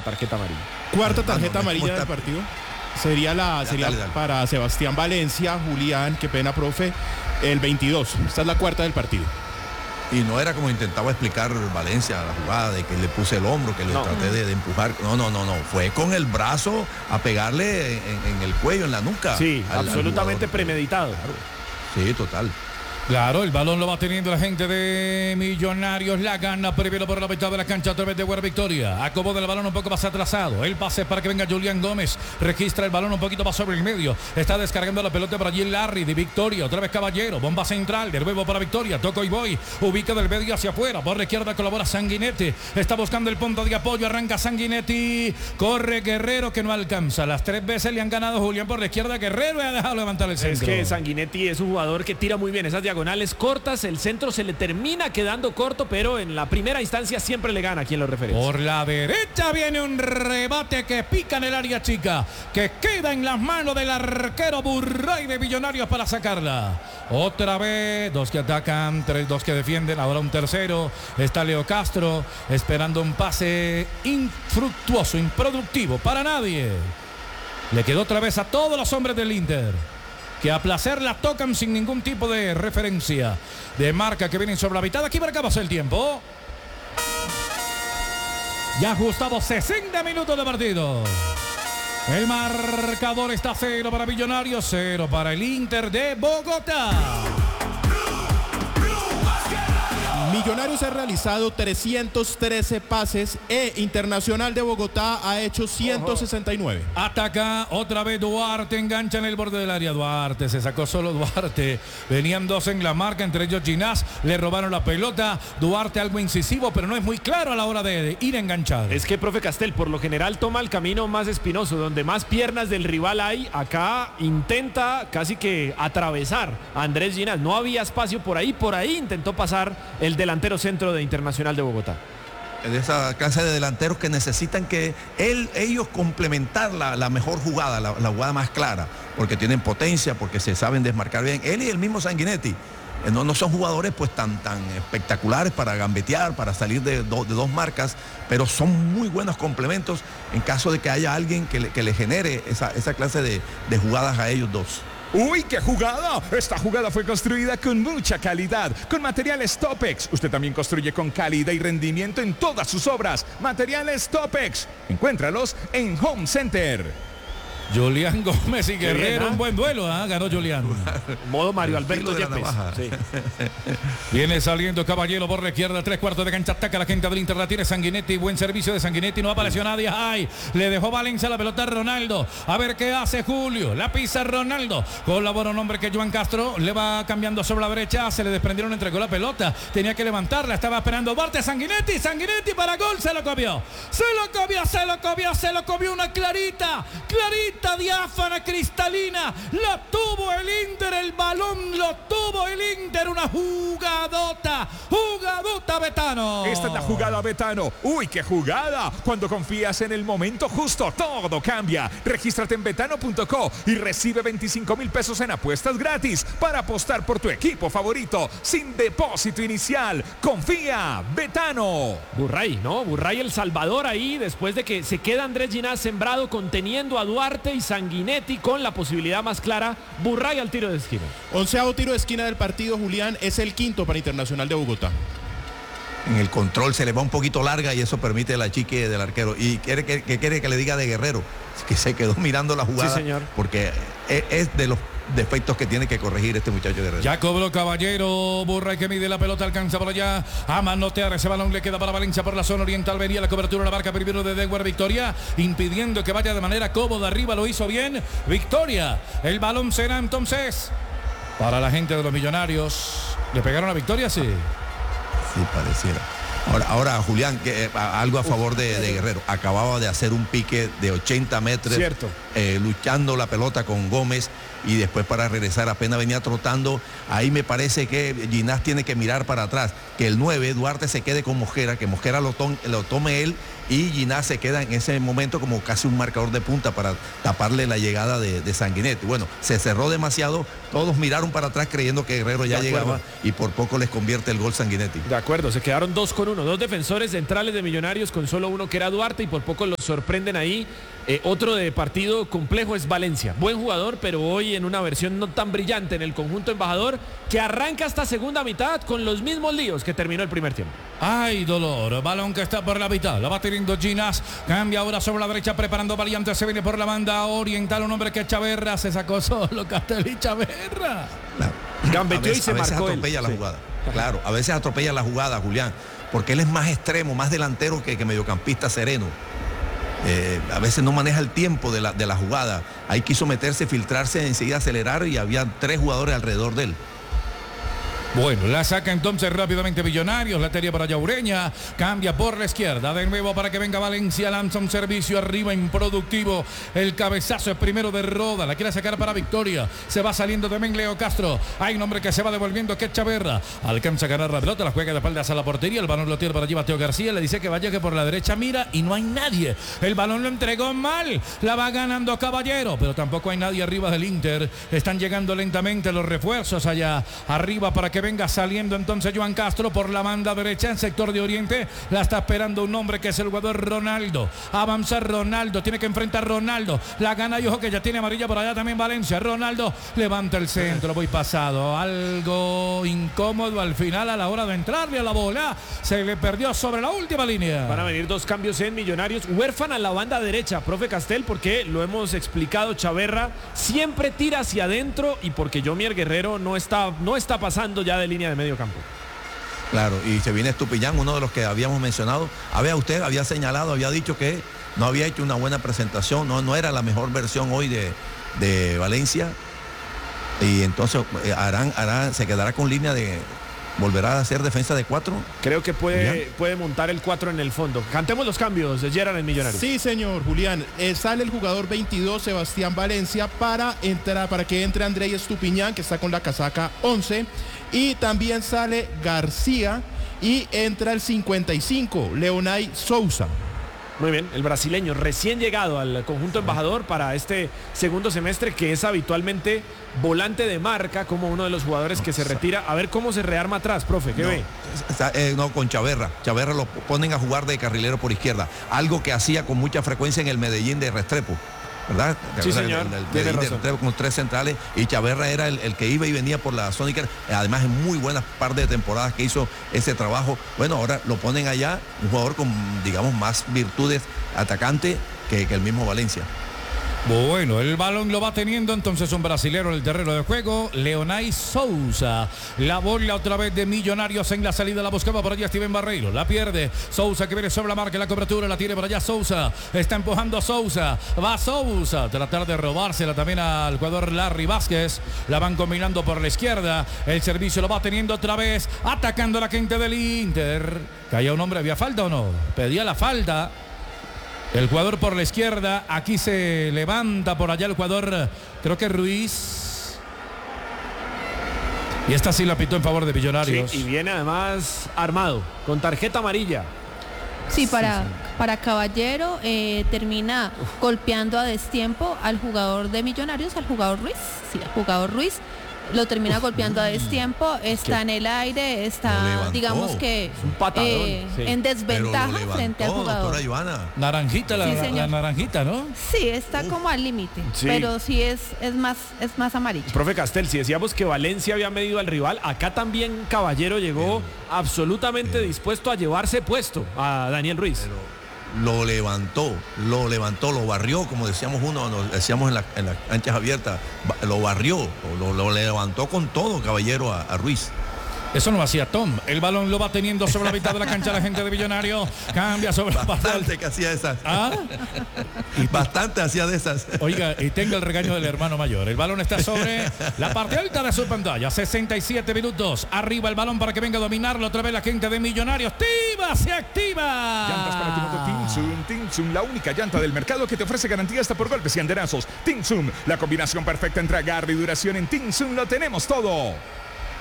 tarjeta amarilla. Cuarta tarjeta amarilla del partido. Sería dale. para Sebastián Valencia. Julián, qué pena, profe. El 22. Esta es la cuarta del partido. Y no era como intentaba explicar Valencia la jugada de que le puse el hombro, que le traté de empujar. No. Fue con el brazo a pegarle en el cuello, en la nuca. Sí, absolutamente premeditado. Sí, total. Claro, el balón lo va teniendo la gente de Millonarios. La gana primero por la mitad de la cancha a través de Guerra Victoria. Acomoda el balón un poco más atrasado. El pase para que venga Julián Gómez. Registra el balón un poquito más sobre el medio. Está descargando la pelota para allí Larry de Victoria. Otra vez Caballero. Bomba central. De nuevo para Victoria. Toco y voy. Ubica del medio hacia afuera. Por la izquierda colabora Sanguinetti. Está buscando el punto de apoyo. Arranca Sanguinetti. Corre Guerrero que no alcanza. Las 3 veces le han ganado Julián por la izquierda. Guerrero y ha dejado levantar el centro. Es que Sanguinetti es un jugador que tira muy bien esas diagonales cortas, el centro se le termina quedando corto, pero en la primera instancia siempre le gana a quien lo referencia. Por la derecha viene un rebate que pica en el área chica, que queda en las manos del arquero Burray de Millonarios para sacarla. Otra vez, 2 que atacan, 2 que defienden, ahora un tercero. Está Leo Castro esperando un pase infructuoso, improductivo para nadie. Le quedó otra vez a todos los hombres del Inter, que a placer la tocan sin ningún tipo de referencia de marca, que vienen sobre la mitad. Aquí marcamos el tiempo. Ya ajustamos 60 minutos de partido. El marcador está 0 para Millonarios, 0 para el Inter de Bogotá. Millonarios ha realizado 313 pases e Internacional de Bogotá ha hecho 169. Ataca otra vez Duarte, engancha en el borde del área. Duarte, se sacó solo Duarte. Venían 2 en la marca, entre ellos Ginás. Le robaron la pelota. Duarte algo incisivo, pero no es muy claro a la hora de ir a enganchar. Es que, profe Castel, por lo general toma el camino más espinoso, donde más piernas del rival hay. Acá intenta casi que atravesar a Andrés Ginás. No había espacio por ahí intentó pasar el delantero centro de Internacional de Bogotá. De esa clase de delanteros que necesitan que ellos complementar la mejor jugada, la jugada más clara, porque tienen potencia, porque se saben desmarcar bien. Él y el mismo Sanguinetti no son jugadores pues tan espectaculares para gambetear, para salir de 2 marcas, pero son muy buenos complementos en caso de que haya alguien que le genere esa clase de jugadas a ellos dos. ¡Uy, qué jugada! Esta jugada fue construida con mucha calidad, con materiales Topex. Usted también construye con calidad y rendimiento en todas sus obras. Materiales Topex. Encuéntralos en Home Center. Julián Gómez y Guerrero, un buen duelo, ganó Julián. Modo Mario Alberto Yepes. Sí. Viene saliendo Caballero por la izquierda, 3/4 de cancha, ataca la gente del Inter, la tiene Sanguinetti, buen servicio de Sanguinetti, no apareció nadie. ¡Ay! Le dejó Valencia la pelota a Ronaldo. A ver qué hace Julio, la pisa Ronaldo. Colabora un hombre que Joan Castro le va cambiando sobre la derecha, se le desprendieron, entregó la pelota, tenía que levantarla, estaba esperando Duarte. Sanguinetti para gol, se lo comió una clarita, diáfana, cristalina, la tuvo el Inter, el balón lo tuvo el Inter, una jugadota Betano. Esta es la jugada Betano. ¡Uy, qué jugada! Cuando confías en el momento justo, todo cambia. Regístrate en betano.co y recibe 25,000 pesos en apuestas gratis para apostar por tu equipo favorito, sin depósito inicial. Confía, Betano. Burray, ¿no? Burray el salvador ahí, después de que se queda Andrés Ginás sembrado, conteniendo a Duarte y Sanguinetti con la posibilidad más clara. Burray al tiro de esquina. 11º tiro de esquina del partido, Julián, es el 5º para Internacional de Bogotá. En el control se le va un poquito larga y eso permite la chique del arquero. Y quiere que le diga de Guerrero, que se quedó mirando la jugada. Sí, señor. Porque es de los defectos que tiene que corregir este muchacho Guerrero. Ya cobró Caballero, Burray que mide la pelota, alcanza por allá a manotear, ese balón le queda para Valencia por la zona oriental, venía la cobertura, la marca primero de Guerra Victoria, impidiendo que vaya de manera cómoda arriba, lo hizo bien Victoria. El balón será entonces para la gente de los Millonarios. ¿Le pegaron a Victoria? Sí. Sí, pareciera. Ahora Julián, algo a favor de Guerrero. Acababa de hacer un pique de 80 metros. Cierto. Luchando la pelota con Gómez y después para regresar apenas venía trotando. Ahí me parece que Ginás tiene que mirar para atrás. Que el 9, Duarte, se quede con Mosquera, que Mosquera lo tome él y Ginás se queda en ese momento como casi un marcador de punta para taparle la llegada de Sanguinetti. Bueno, se cerró demasiado, todos miraron para atrás creyendo que Guerrero ya llegaba y por poco les convierte el gol Sanguinetti. De acuerdo, se quedaron 2 con uno. Dos defensores centrales de Millonarios con solo uno que era Duarte y por poco los sorprenden ahí. Otro de partido complejo es Valencia. Buen jugador, pero hoy en una versión no tan brillante en el conjunto embajador, que arranca esta segunda mitad con los mismos líos que terminó el primer tiempo. Ay, dolor. Balón que está por la mitad. La va teniendo Ginás. Cambia ahora sobre la derecha preparando variante. Se viene por la banda oriental. Un hombre que Chaverra se sacó solo. Castelí Chaverra. Gambeteó y se marcó. A veces atropella la jugada. Claro, a veces atropella la jugada, Julián. Porque él es más extremo, más delantero que mediocampista sereno. A veces no maneja el tiempo de la jugada. Ahí quiso meterse, filtrarse, enseguida acelerar y había 3 jugadores alrededor de él. Bueno, la saca entonces rápidamente Millonarios, la tenía para Yaureña, cambia por la izquierda, de nuevo para que venga Valencia, lanza un servicio arriba improductivo, el cabezazo es primero de Roda, la quiere sacar para Victoria, se va saliendo también Leo Castro, hay un hombre que se va devolviendo que es Chaverra, alcanza a ganar la pelota, la juega de espaldas a la portería, el balón lo tiene para allí Mateo García, le dice que vaya que por la derecha mira y no hay nadie, el balón lo entregó mal, la va ganando Caballero, pero tampoco hay nadie arriba del Inter, están llegando lentamente los refuerzos allá arriba para que venga saliendo entonces Joan Castro por la banda derecha en sector de Oriente, la está esperando un hombre que es el jugador Ronaldo, avanza Ronaldo, tiene que enfrentar Ronaldo, la gana y ojo que ya tiene amarilla por allá también Valencia, Ronaldo levanta el centro, voy pasado, algo incómodo al final a la hora de entrarle a la bola, se le perdió sobre la última línea. Van a venir 2 cambios en Millonarios, huérfana a la banda derecha, profe Castel, porque lo hemos explicado, Chaverra siempre tira hacia adentro y porque Yomier Guerrero no está pasando ya de línea de medio campo. Claro, y se viene Estupiñán, uno de los que habíamos mencionado. Usted había señalado, había dicho que no había hecho una buena presentación, no era la mejor versión hoy de Valencia. Y entonces Arán se quedará con línea de... ¿Volverá a hacer defensa de 4? Creo que puede montar el 4 en el fondo. Cantemos los cambios de Gerard en Millonarios. Sí, señor, Julián. Sale el jugador 22, Sebastián Valencia, para que entre Andrei Estupiñán, que está con la casaca 11. Y también sale García y entra el 55, Leonay Sousa. Muy bien, el brasileño recién llegado al conjunto embajador para este segundo semestre, que es habitualmente volante de marca, como uno de los jugadores que se retira. A ver cómo se rearma atrás, profe, ¿qué ve? Con Chaverra lo ponen a jugar de carrilero por izquierda, algo que hacía con mucha frecuencia en el Medellín de Restrepo, ¿verdad? Sí, señor. Tiene razón. Con 3 centrales y Chaverra era el que iba y venía por la zona. Además, en muy buenas par de temporadas que hizo ese trabajo. Bueno, ahora lo ponen allá, un jugador con, digamos, más virtudes atacante que el mismo Valencia. Bueno, el balón lo va teniendo entonces un brasilero en el terreno de juego, Leonay Sousa. La bola otra vez de Millonarios en la salida, la buscaba por allá Steven Barreiro, la pierde. Sousa que viene sobre la marca, la cobertura, la tiene por allá Sousa. Está empujando a Sousa, va Sousa, tratar de robársela también al jugador Larry Vázquez. La van combinando por la izquierda, el servicio lo va teniendo otra vez, atacando a la gente del Inter. ¿Caía un hombre? ¿Había falta o no? Pedía la falta. El jugador por la izquierda, aquí se levanta por allá el jugador, creo que Ruiz. Y esta sí la pitó en favor de Millonarios. Sí, y viene además armado, con tarjeta amarilla. Sí, para Caballero termina golpeando a destiempo al jugador de Millonarios, al jugador Ruiz. Sí, al jugador Ruiz. Lo termina golpeando a destiempo, está en el aire, está, digamos que un patadón, en desventaja frente al jugador. Naranjita, la naranjita, ¿no? Sí, está como al límite, pero sí es más amarillo. Profe Castel, si decíamos que Valencia había medido al rival, acá también Caballero llegó absolutamente dispuesto a llevarse puesto a Daniel Ruiz. Lo levantó, lo barrió, como decíamos decíamos en las canchas abiertas, lo barrió, lo levantó con todo, Caballero, a Ruiz. Eso no hacía Tom. El balón lo va teniendo sobre la mitad de la cancha la gente de Millonario. Cambia sobre la bastante que hacía esas. ¿Ah? Bastante hacía de esas. Oiga, y tenga el regaño del hermano mayor. El balón está sobre la parte alta de su pantalla. 67 minutos. Arriba el balón para que venga a dominarlo otra vez la gente de Millonarios. ¡Activa! ¡Se activa! Llantas para tu moto Tinsum. Tinsum, la única llanta del mercado que te ofrece garantía hasta por golpes y anderazos. Tinsum, la combinación perfecta entre agarre y duración. En Tinsum lo tenemos todo.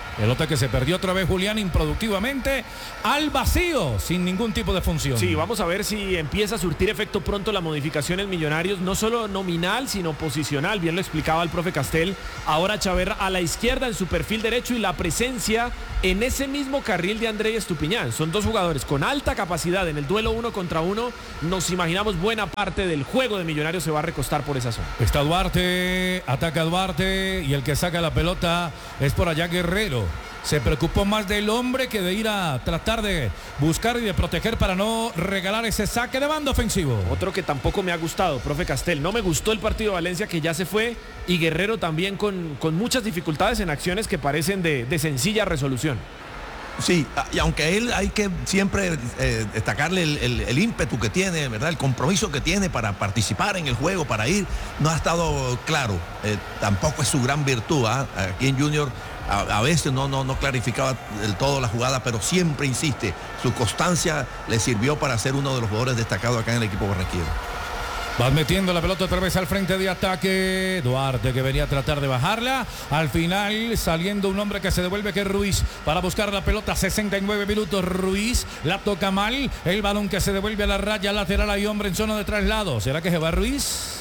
Pelota que se perdió otra vez Julián improductivamente al vacío, sin ningún tipo de función. Sí, vamos a ver si empieza a surtir efecto pronto la modificación en Millonarios, no solo nominal, sino posicional. Bien lo explicaba el profe Castel. Ahora Chaverra a la izquierda en su perfil derecho y la presencia en ese mismo carril de André Estupiñán. Son dos jugadores con alta capacidad en el duelo 1 contra 1. Nos imaginamos buena parte del juego de Millonarios se va a recostar por esa zona. Está Duarte, ataca Duarte y el que saca la pelota es por allá Guerrero. Se preocupó más del hombre que de ir a tratar de buscar y de proteger para no regalar ese saque de banda ofensivo. Otro que tampoco me ha gustado, profe Castel. No me gustó el partido de Valencia, que ya se fue, y Guerrero también con muchas dificultades en acciones que parecen de sencilla resolución. Sí, y aunque a él hay que siempre destacarle el ímpetu que tiene, ¿verdad? El compromiso que tiene para participar en el juego, para ir, no ha estado claro. Tampoco es su gran virtud. Aquí en Junior a veces no clarificaba del todo la jugada, pero siempre insiste. Su constancia le sirvió para ser uno de los jugadores destacados acá en el equipo barranquillero. Van metiendo la pelota otra vez al frente de ataque. Duarte que venía a tratar de bajarla. Al final saliendo un hombre que se devuelve, que es Ruiz, para buscar la pelota. 69 minutos. Ruiz la toca mal. El balón que se devuelve a la raya lateral. Hay hombre en zona de traslado. ¿Será que se va Ruiz?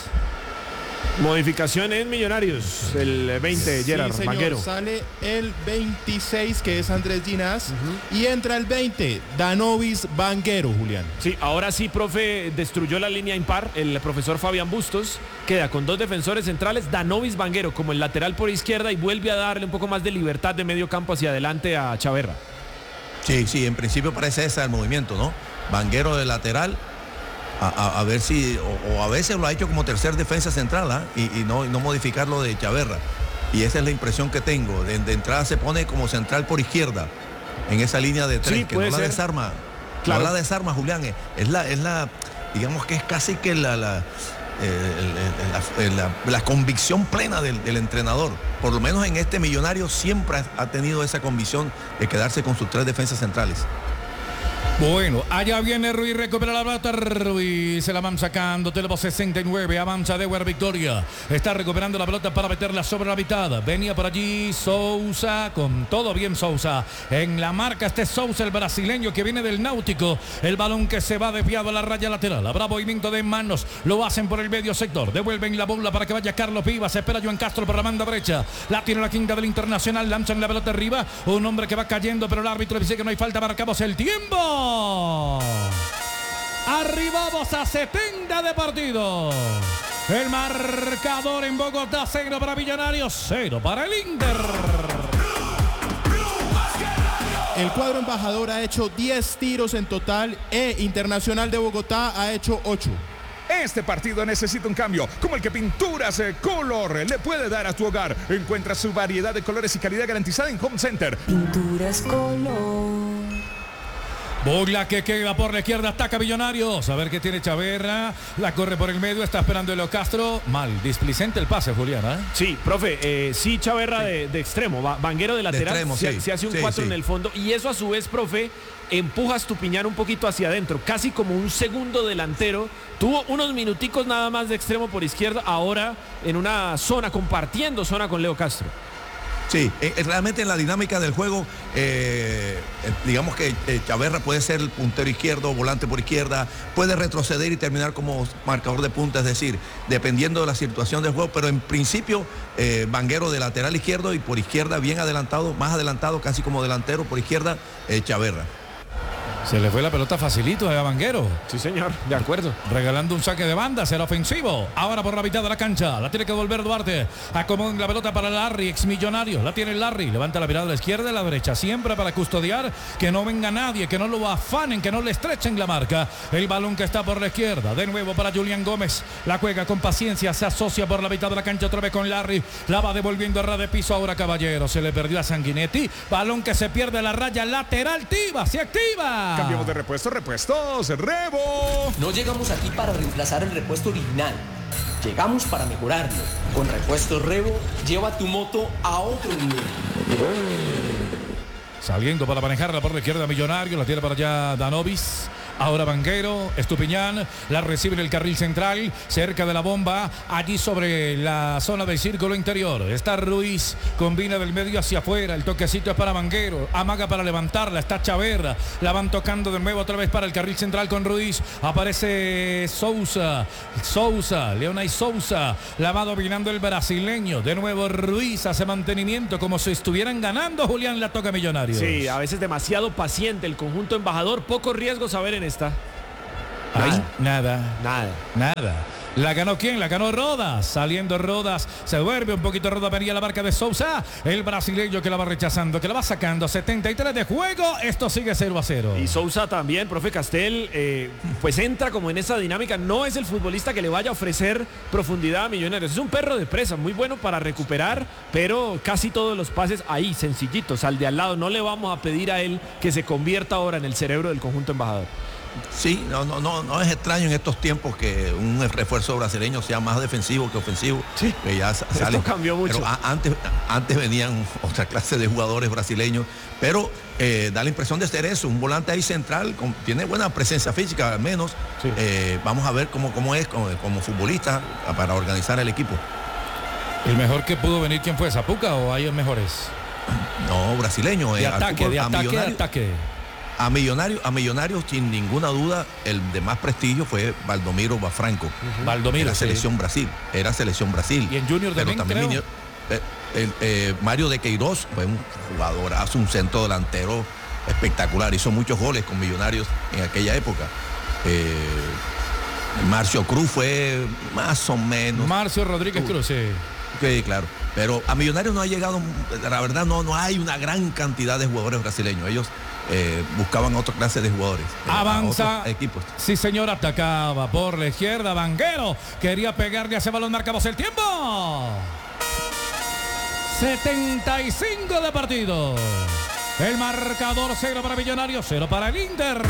Modificación en Millonarios, el 20, Gerard señor, Vanguero. Sale el 26, que es Andrés Ginás, y entra el 20, Danovis Vanguero, Julián. Sí, ahora sí, profe, destruyó la línea impar, el profesor Fabián Bustos, queda con dos defensores centrales, Danovis Vanguero como el lateral por izquierda, y vuelve a darle un poco más de libertad de medio campo hacia adelante a Chaverra. Sí, en principio parece ese el movimiento, ¿no? Vanguero de lateral. A ver si, o a veces lo ha hecho como tercer defensa central, y no modificarlo de Chaverra. Y esa es la impresión que tengo. De entrada se pone como central por izquierda, en esa línea de tres, sí, que no la desarma. Claro. No la desarma, Julián. Es la, digamos que es casi que la convicción plena del entrenador. Por lo menos en este Millonario siempre ha tenido esa convicción de quedarse con sus tres defensas centrales. Bueno, allá viene Ruiz, recupera la pelota. Ruiz se la van sacando. Tenemos 69, avanza Deuer Victoria. Está recuperando la pelota para meterla sobre la mitad. Venía por allí Sousa, con todo bien Sousa. En la marca este Sousa, el brasileño que viene del Náutico. El balón que se va desviado a la raya lateral. Habrá movimiento de manos. Lo hacen por el medio sector. Devuelven la bola para que vaya Carlos Vivas. Espera Joan Castro por la banda derecha. La tiene la quinta del Internacional. Lanzan la pelota arriba. Un hombre que va cayendo, pero el árbitro dice que no hay falta. Marcamos el tiempo. Arribamos a 70 de partido. El marcador en Bogotá, 0 para Millonarios, 0 para el Inter. El cuadro embajador ha hecho 10 tiros en total Internacional de Bogotá ha hecho 8. Este partido necesita un cambio, como el que Pinturas Color le puede dar a tu hogar. Encuentra su variedad de colores y calidad garantizada en Home Center. Pinturas Color. Bola que queda por la izquierda, ataca Millonarios. A ver qué tiene Chaverra. La corre por el medio, está esperando Leo Castro. Mal, displicente el pase, Julián, ¿eh? Sí, profe, sí, Chaverra de extremo, Vanguero de lateral, de extremo, se hace un 4 en el fondo. Y eso a su vez, profe, empuja a Estupiñán un poquito hacia adentro, casi como un segundo delantero. Tuvo unos minuticos nada más de extremo por izquierda, ahora en una zona, compartiendo zona con Leo Castro. Sí, realmente en la dinámica del juego, digamos que Chaverra puede ser el puntero izquierdo, volante por izquierda, puede retroceder y terminar como marcador de punta, es decir, dependiendo de la situación del juego, pero en principio Vanguero de lateral izquierdo y por izquierda bien adelantado, más adelantado, casi como delantero por izquierda, Chaverra. Se le fue la pelota facilito a Vanguero. Sí, señor, de acuerdo. Regalando un saque de banda, será ofensivo. Ahora por la mitad de la cancha, la tiene que devolver Duarte. Acomoda la pelota para Larry, ex Millonario. La tiene Larry, levanta la mirada a la izquierda y a la derecha, siempre para custodiar, que no venga nadie, que no lo afanen, que no le estrechen la marca. El balón que está por la izquierda, de nuevo para Julián Gómez. La juega con paciencia, se asocia por la mitad de la cancha otra vez con Larry. La va devolviendo a ras de piso ahora Caballero. Se le perdió a Sanguinetti. Balón que se pierde a la raya lateral. Tiva, se activa. Cambiamos de repuestos, Rebo. No llegamos aquí para reemplazar el repuesto original. Llegamos para mejorarlo. Con Repuestos Rebo, lleva tu moto a otro nivel. Saliendo para manejarla por la izquierda Millonario, la tiene para allá Danovis. Ahora Vanguero, Estupiñán, la recibe en el carril central, cerca de la bomba, allí sobre la zona del círculo interior. Está Ruiz, combina del medio hacia afuera, el toquecito es para Vanguero, amaga para levantarla, está Chaverra, la van tocando de nuevo otra vez para el carril central con Ruiz, aparece Sousa, Leonay Sousa, la va dominando el brasileño, de nuevo Ruiz hace mantenimiento como si estuvieran ganando. Julián, la toca Millonarios. Sí, a veces demasiado paciente el conjunto embajador, poco riesgo saber en esta. Nada. Nada. ¿La ganó quién? La ganó Rodas. Saliendo Rodas. Se duerme un poquito Rodas. Venía la marca de Sousa. El brasileño que la va rechazando, que la va sacando. 73 de juego. Esto sigue 0-0. Y Sousa también, profe Castel, pues entra como en esa dinámica. No es el futbolista que le vaya a ofrecer profundidad a Millonarios. Es un perro de presa, muy bueno para recuperar, pero casi todos los pases ahí, sencillitos, al de al lado. No le vamos a pedir a él que se convierta ahora en el cerebro del conjunto embajador. Sí, no es extraño en estos tiempos que un refuerzo brasileño sea más defensivo que ofensivo. Sí, que ya sale. Esto cambió mucho. Pero antes venían otra clase de jugadores brasileños, pero da la impresión de ser eso, un volante ahí central, tiene buena presencia física al menos. Sí. Vamos a ver cómo es como futbolista para organizar el equipo. ¿El mejor que pudo venir quién fue? ¿Zapuca o hay mejores? No, brasileño. De ataque. A Millonarios, sin ninguna duda, el de más prestigio fue Valdomiro Bafranco. Valdomiro, era selección Brasil. Y en Junior pero también Mario de Queiroz fue un jugador, hace un centro delantero espectacular. Hizo muchos goles con Millonarios en aquella época. Marcio Cruz fue más o menos. Marcio Rodríguez Cruz, sí. Sí, claro. Pero a Millonarios no ha llegado, la verdad no hay una gran cantidad de jugadores brasileños. Ellos buscaban otra clase de jugadores. Avanza. Equipos. Sí, señor, atacaba por la izquierda. Vanguero quería pegarle a ese balón. Marcamos el tiempo. 75 de partido. El marcador 0 para Millonarios, 0 para el Inter.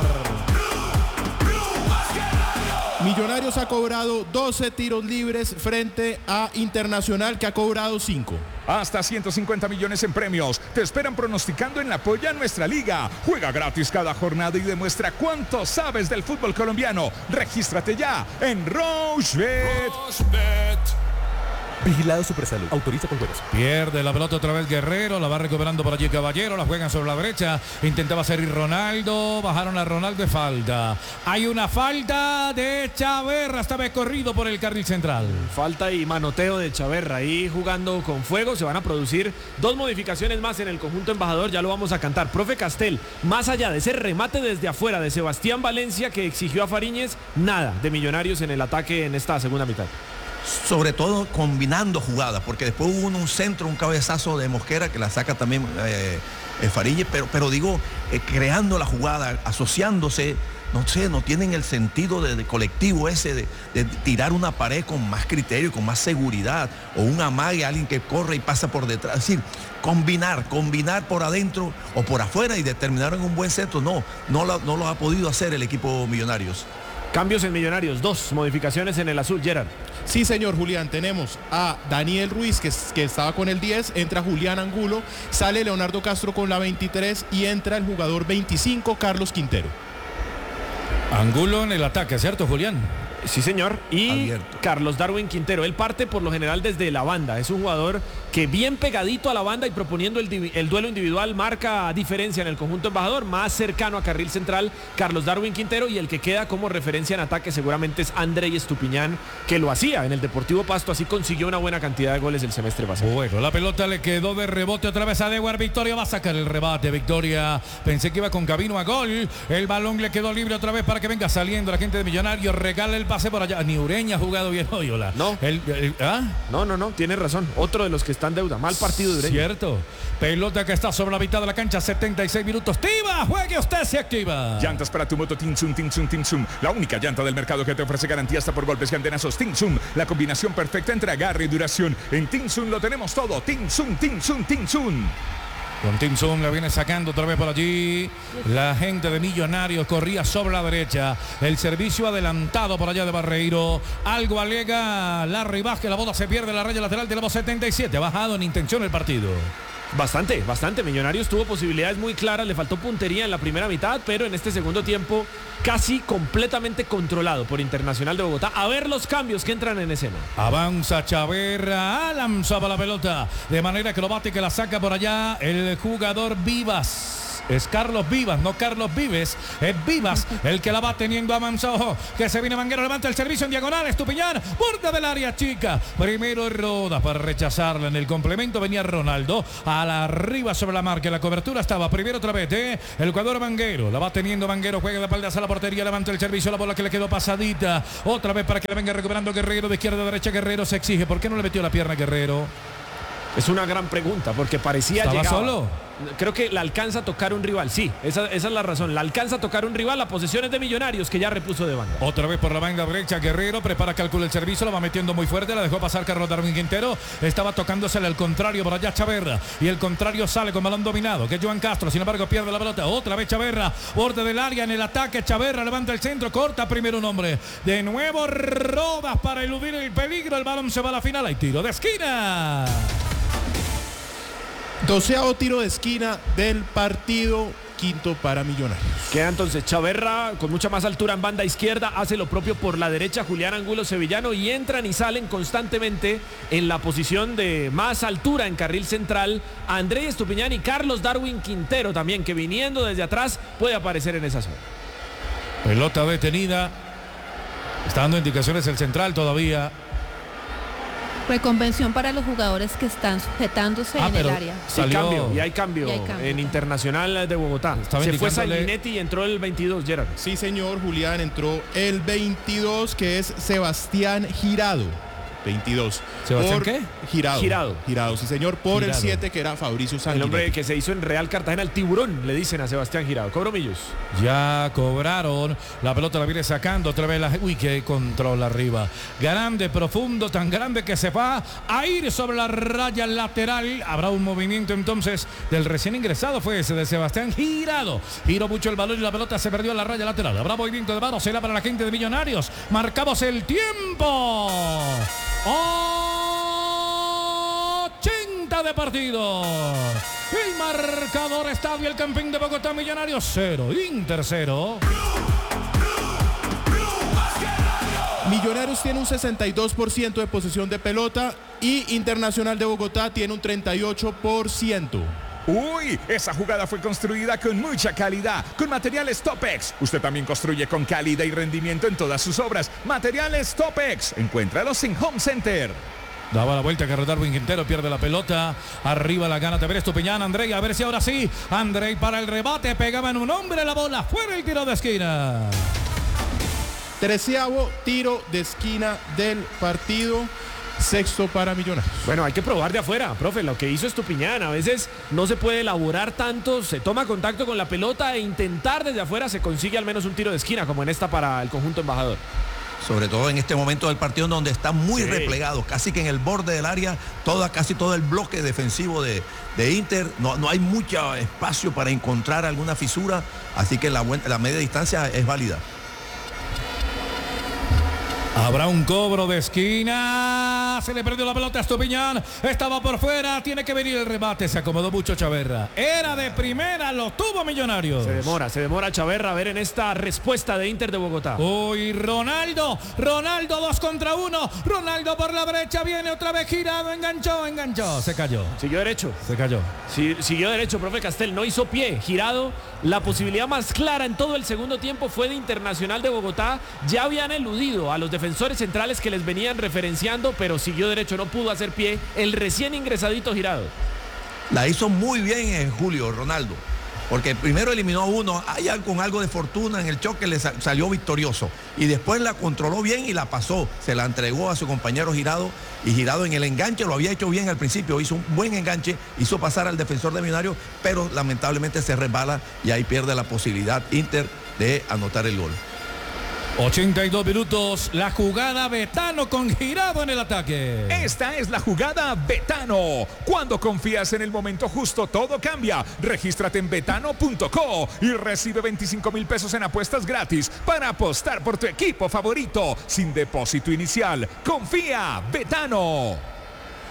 Millonarios ha cobrado 12 tiros libres frente a Internacional, que ha cobrado 5. Hasta 150 millones en premios. Te esperan pronosticando en la Polla Nuestra Liga. Juega gratis cada jornada y demuestra cuánto sabes del fútbol colombiano. Regístrate ya en Rochebet. Vigilado Supersalud. Autoriza con juegos. Pierde la pelota otra vez Guerrero. La va recuperando por allí Caballero. La juegan sobre la derecha. Intentaba hacer ir Ronaldo. Bajaron a Ronaldo de falta. Hay una falta de Chaverra. Esta vez corrido por el carril central. Falta y manoteo de Chaverra. Ahí jugando con fuego. Se van a producir 2 modificaciones más en el conjunto embajador. Ya lo vamos a cantar. Profe Castel, más allá de ese remate desde afuera de Sebastián Valencia que exigió a Fariñez, nada de Millonarios en el ataque en esta segunda mitad. Sobre todo combinando jugadas, porque después hubo un centro, un cabezazo de Mosquera que la saca también Fariñez, pero digo, creando la jugada, asociándose, no sé, no tienen el sentido de colectivo ese de tirar una pared con más criterio, con más seguridad, o un amague, alguien que corre y pasa por detrás, es decir, combinar por adentro o por afuera y determinar en un buen centro, no lo ha podido hacer el equipo Millonarios. Cambios en Millonarios, 2 modificaciones en el azul, Gerard. Sí, señor Julián, tenemos a Daniel Ruiz, que estaba con el 10, entra Julián Angulo, sale Leonardo Castro con la 23 y entra el jugador 25, Carlos Quintero. Angulo en el ataque, ¿cierto, Julián? Sí, señor. Y abierto. Carlos Darwin Quintero, él parte por lo general desde la banda. Es un jugador que bien pegadito a la banda y proponiendo el duelo individual marca diferencia en el conjunto embajador. Más cercano a carril central, Carlos Darwin Quintero, y el que queda como referencia en ataque seguramente es Andrés Estupiñán, que lo hacía en el Deportivo Pasto. Así consiguió una buena cantidad de goles el semestre pasado. Bueno, la pelota le quedó de rebote otra vez a Dewar. Victoria va a sacar el rebate. Victoria, pensé que iba con camino a gol. El balón le quedó libre otra vez para que venga saliendo la gente de Millonarios. Regala el pase por allá. Ni Ureña ha jugado bien hoy, hola. No. No, tiene razón. Otro de los que está en deuda. Mal partido de Ureña. Cierto. Pelota que está sobre la mitad de la cancha. 76 minutos. ¡Tiva! Juegue usted, se activa. Llantas para tu moto Tinsun. La única llanta del mercado que te ofrece garantía hasta por golpes y antenazos. Tinsun. La combinación perfecta entre agarre y duración. En Tinsun lo tenemos todo. Tinsun. Con Tinsun la viene sacando otra vez por allí. La gente de Millonarios corría sobre la derecha. El servicio adelantado por allá de Barreiro. Algo alega Larry Vázquez. La bola se pierde en la raya lateral. Tenemos 77. Ha bajado en intención el partido. Bastante. Millonarios tuvo posibilidades muy claras, le faltó puntería en la primera mitad, pero en este segundo tiempo casi completamente controlado por Internacional de Bogotá. A ver los cambios que entran en escena. Avanza Chaverra, lanzaba la pelota de manera acrobática, la saca por allá el jugador Vivas. Es Carlos Vivas, no Carlos Vives. Es Vivas el que la va teniendo avanzado. Que se viene Vanguero, levanta el servicio en diagonal. Estupiñán, borde del área chica. Primero Roda para rechazarla. En el complemento venía Ronaldo. A la arriba sobre la marca. La cobertura estaba primero otra vez. El jugador Vanguero. La va teniendo Vanguero. Juega de espaldas a la portería. Levanta el servicio. La bola que le quedó pasadita. Otra vez para que la venga recuperando Guerrero. De izquierda a derecha Guerrero se exige. ¿Por qué no le metió la pierna Guerrero? Es una gran pregunta porque parecía ¿Estaba llegaba. solo? Creo que la alcanza a tocar un rival. Sí, esa es la razón. La alcanza a tocar un rival. La posesión es de Millonarios que ya repuso de banda. Otra vez por la banda derecha Guerrero. Prepara, calcula el servicio. La va metiendo muy fuerte. La dejó pasar Carlos Darwin Quintero. Estaba tocándosele al contrario por allá Chaverra. Y el contrario sale con balón dominado. Que es Joan Castro. Sin embargo pierde la pelota. Otra vez Chaverra. Borde del área en el ataque. Chaverra levanta el centro. Corta primero un hombre. De nuevo Rodas para eludir el peligro. El balón se va a la final. Hay tiro de esquina. 12º tiro de esquina del partido, quinto para Millonarios. Queda entonces Chaverra con mucha más altura en banda izquierda, hace lo propio por la derecha Julián Angulo Sevillano y entran y salen constantemente en la posición de más altura en carril central Andrés Estupiñán y Carlos Darwin Quintero también, que viniendo desde atrás puede aparecer en esa zona. Pelota detenida. Está dando indicaciones el central todavía. Reconvención para los jugadores que están sujetándose en el área. Sí, hay cambio Y hay cambio en Internacional de Bogotá. Se fue Sanguinetti y entró el 22, Gerard. Sí, señor, Julián, entró el 22, que es Sebastián Girado. 22. ¿Sebastián qué? Girado, sí, señor, por Girado. el 7, que era Fabricio Sanguinetti. El hombre que se hizo en Real Cartagena, el tiburón, le dicen a Sebastián Girado. Cobro Millos. Ya cobraron. La pelota la viene sacando otra vez. Uy, qué control arriba. Grande, profundo, tan grande que se va a ir sobre la raya lateral. Habrá un movimiento entonces del recién ingresado. Fue ese de Sebastián Girado. Giró mucho el balón y la pelota se perdió en la raya lateral. Habrá movimiento de mano. Será para la gente de Millonarios. Marcamos el tiempo. 80 de partido. El marcador Estadio El Campín de Bogotá. Millonarios 0, Inter 0. Millonarios tiene un 62% de posesión de pelota y Internacional de Bogotá tiene un 38%. Uy, esa jugada fue construida con mucha calidad, con materiales Topex. Usted también construye con calidad y rendimiento en todas sus obras. Materiales Topex. Encuéntralos en Home Center. Daba la vuelta que Darwin Quintero, pierde la pelota. Arriba la gana de ver Estupiñán. Andrei, a ver si ahora sí. Andrei para el rebate, pegaba en un hombre la bola. Fuera el tiro de esquina. 13º tiro de esquina del partido. Sexto para Millonarios. Bueno, hay que probar de afuera, profe, lo que hizo Estupiñán. A veces no se puede elaborar tanto, se toma contacto con la pelota e intentar desde afuera se consigue al menos un tiro de esquina, como en esta para el conjunto embajador. Sobre todo en este momento del partido donde está muy replegado, casi que en el borde del área, casi todo el bloque defensivo de Inter. No hay mucho espacio para encontrar alguna fisura, así que la media distancia es válida. Habrá un cobro de esquina. Se le perdió la pelota a Estupiñán. Estaba por fuera. Tiene que venir el remate. Se acomodó mucho Chaverra. Era de primera. Lo tuvo Millonarios. Se demora Chaverra a ver en esta respuesta de Inter de Bogotá. Uy, Ronaldo 2 contra 1. Ronaldo por la brecha. Viene otra vez Girado. Enganchó. Se cayó. Siguió derecho. Se cayó. Sí, siguió derecho, profe Castel. No hizo pie. Girado. La posibilidad más clara en todo el segundo tiempo fue de Internacional de Bogotá. Ya habían eludido a los defensores centrales que les venían referenciando, pero siguió derecho, no pudo hacer pie el recién ingresadito Girado. La hizo muy bien Julio Ronaldo, porque primero eliminó a uno, allá con algo de fortuna en el choque le salió victorioso y después la controló bien y la pasó, se la entregó a su compañero Girado y Girado en el enganche lo había hecho bien al principio, hizo un buen enganche, hizo pasar al defensor de Millonarios, pero lamentablemente se resbala y ahí pierde la posibilidad Inter de anotar el gol. 82 minutos, la jugada Betano con Girado en el ataque. Esta es la jugada Betano. Cuando confías en el momento justo, todo cambia. Regístrate en betano.co y recibe 25,000 pesos en apuestas gratis para apostar por tu equipo favorito, sin depósito inicial. Confía, Betano.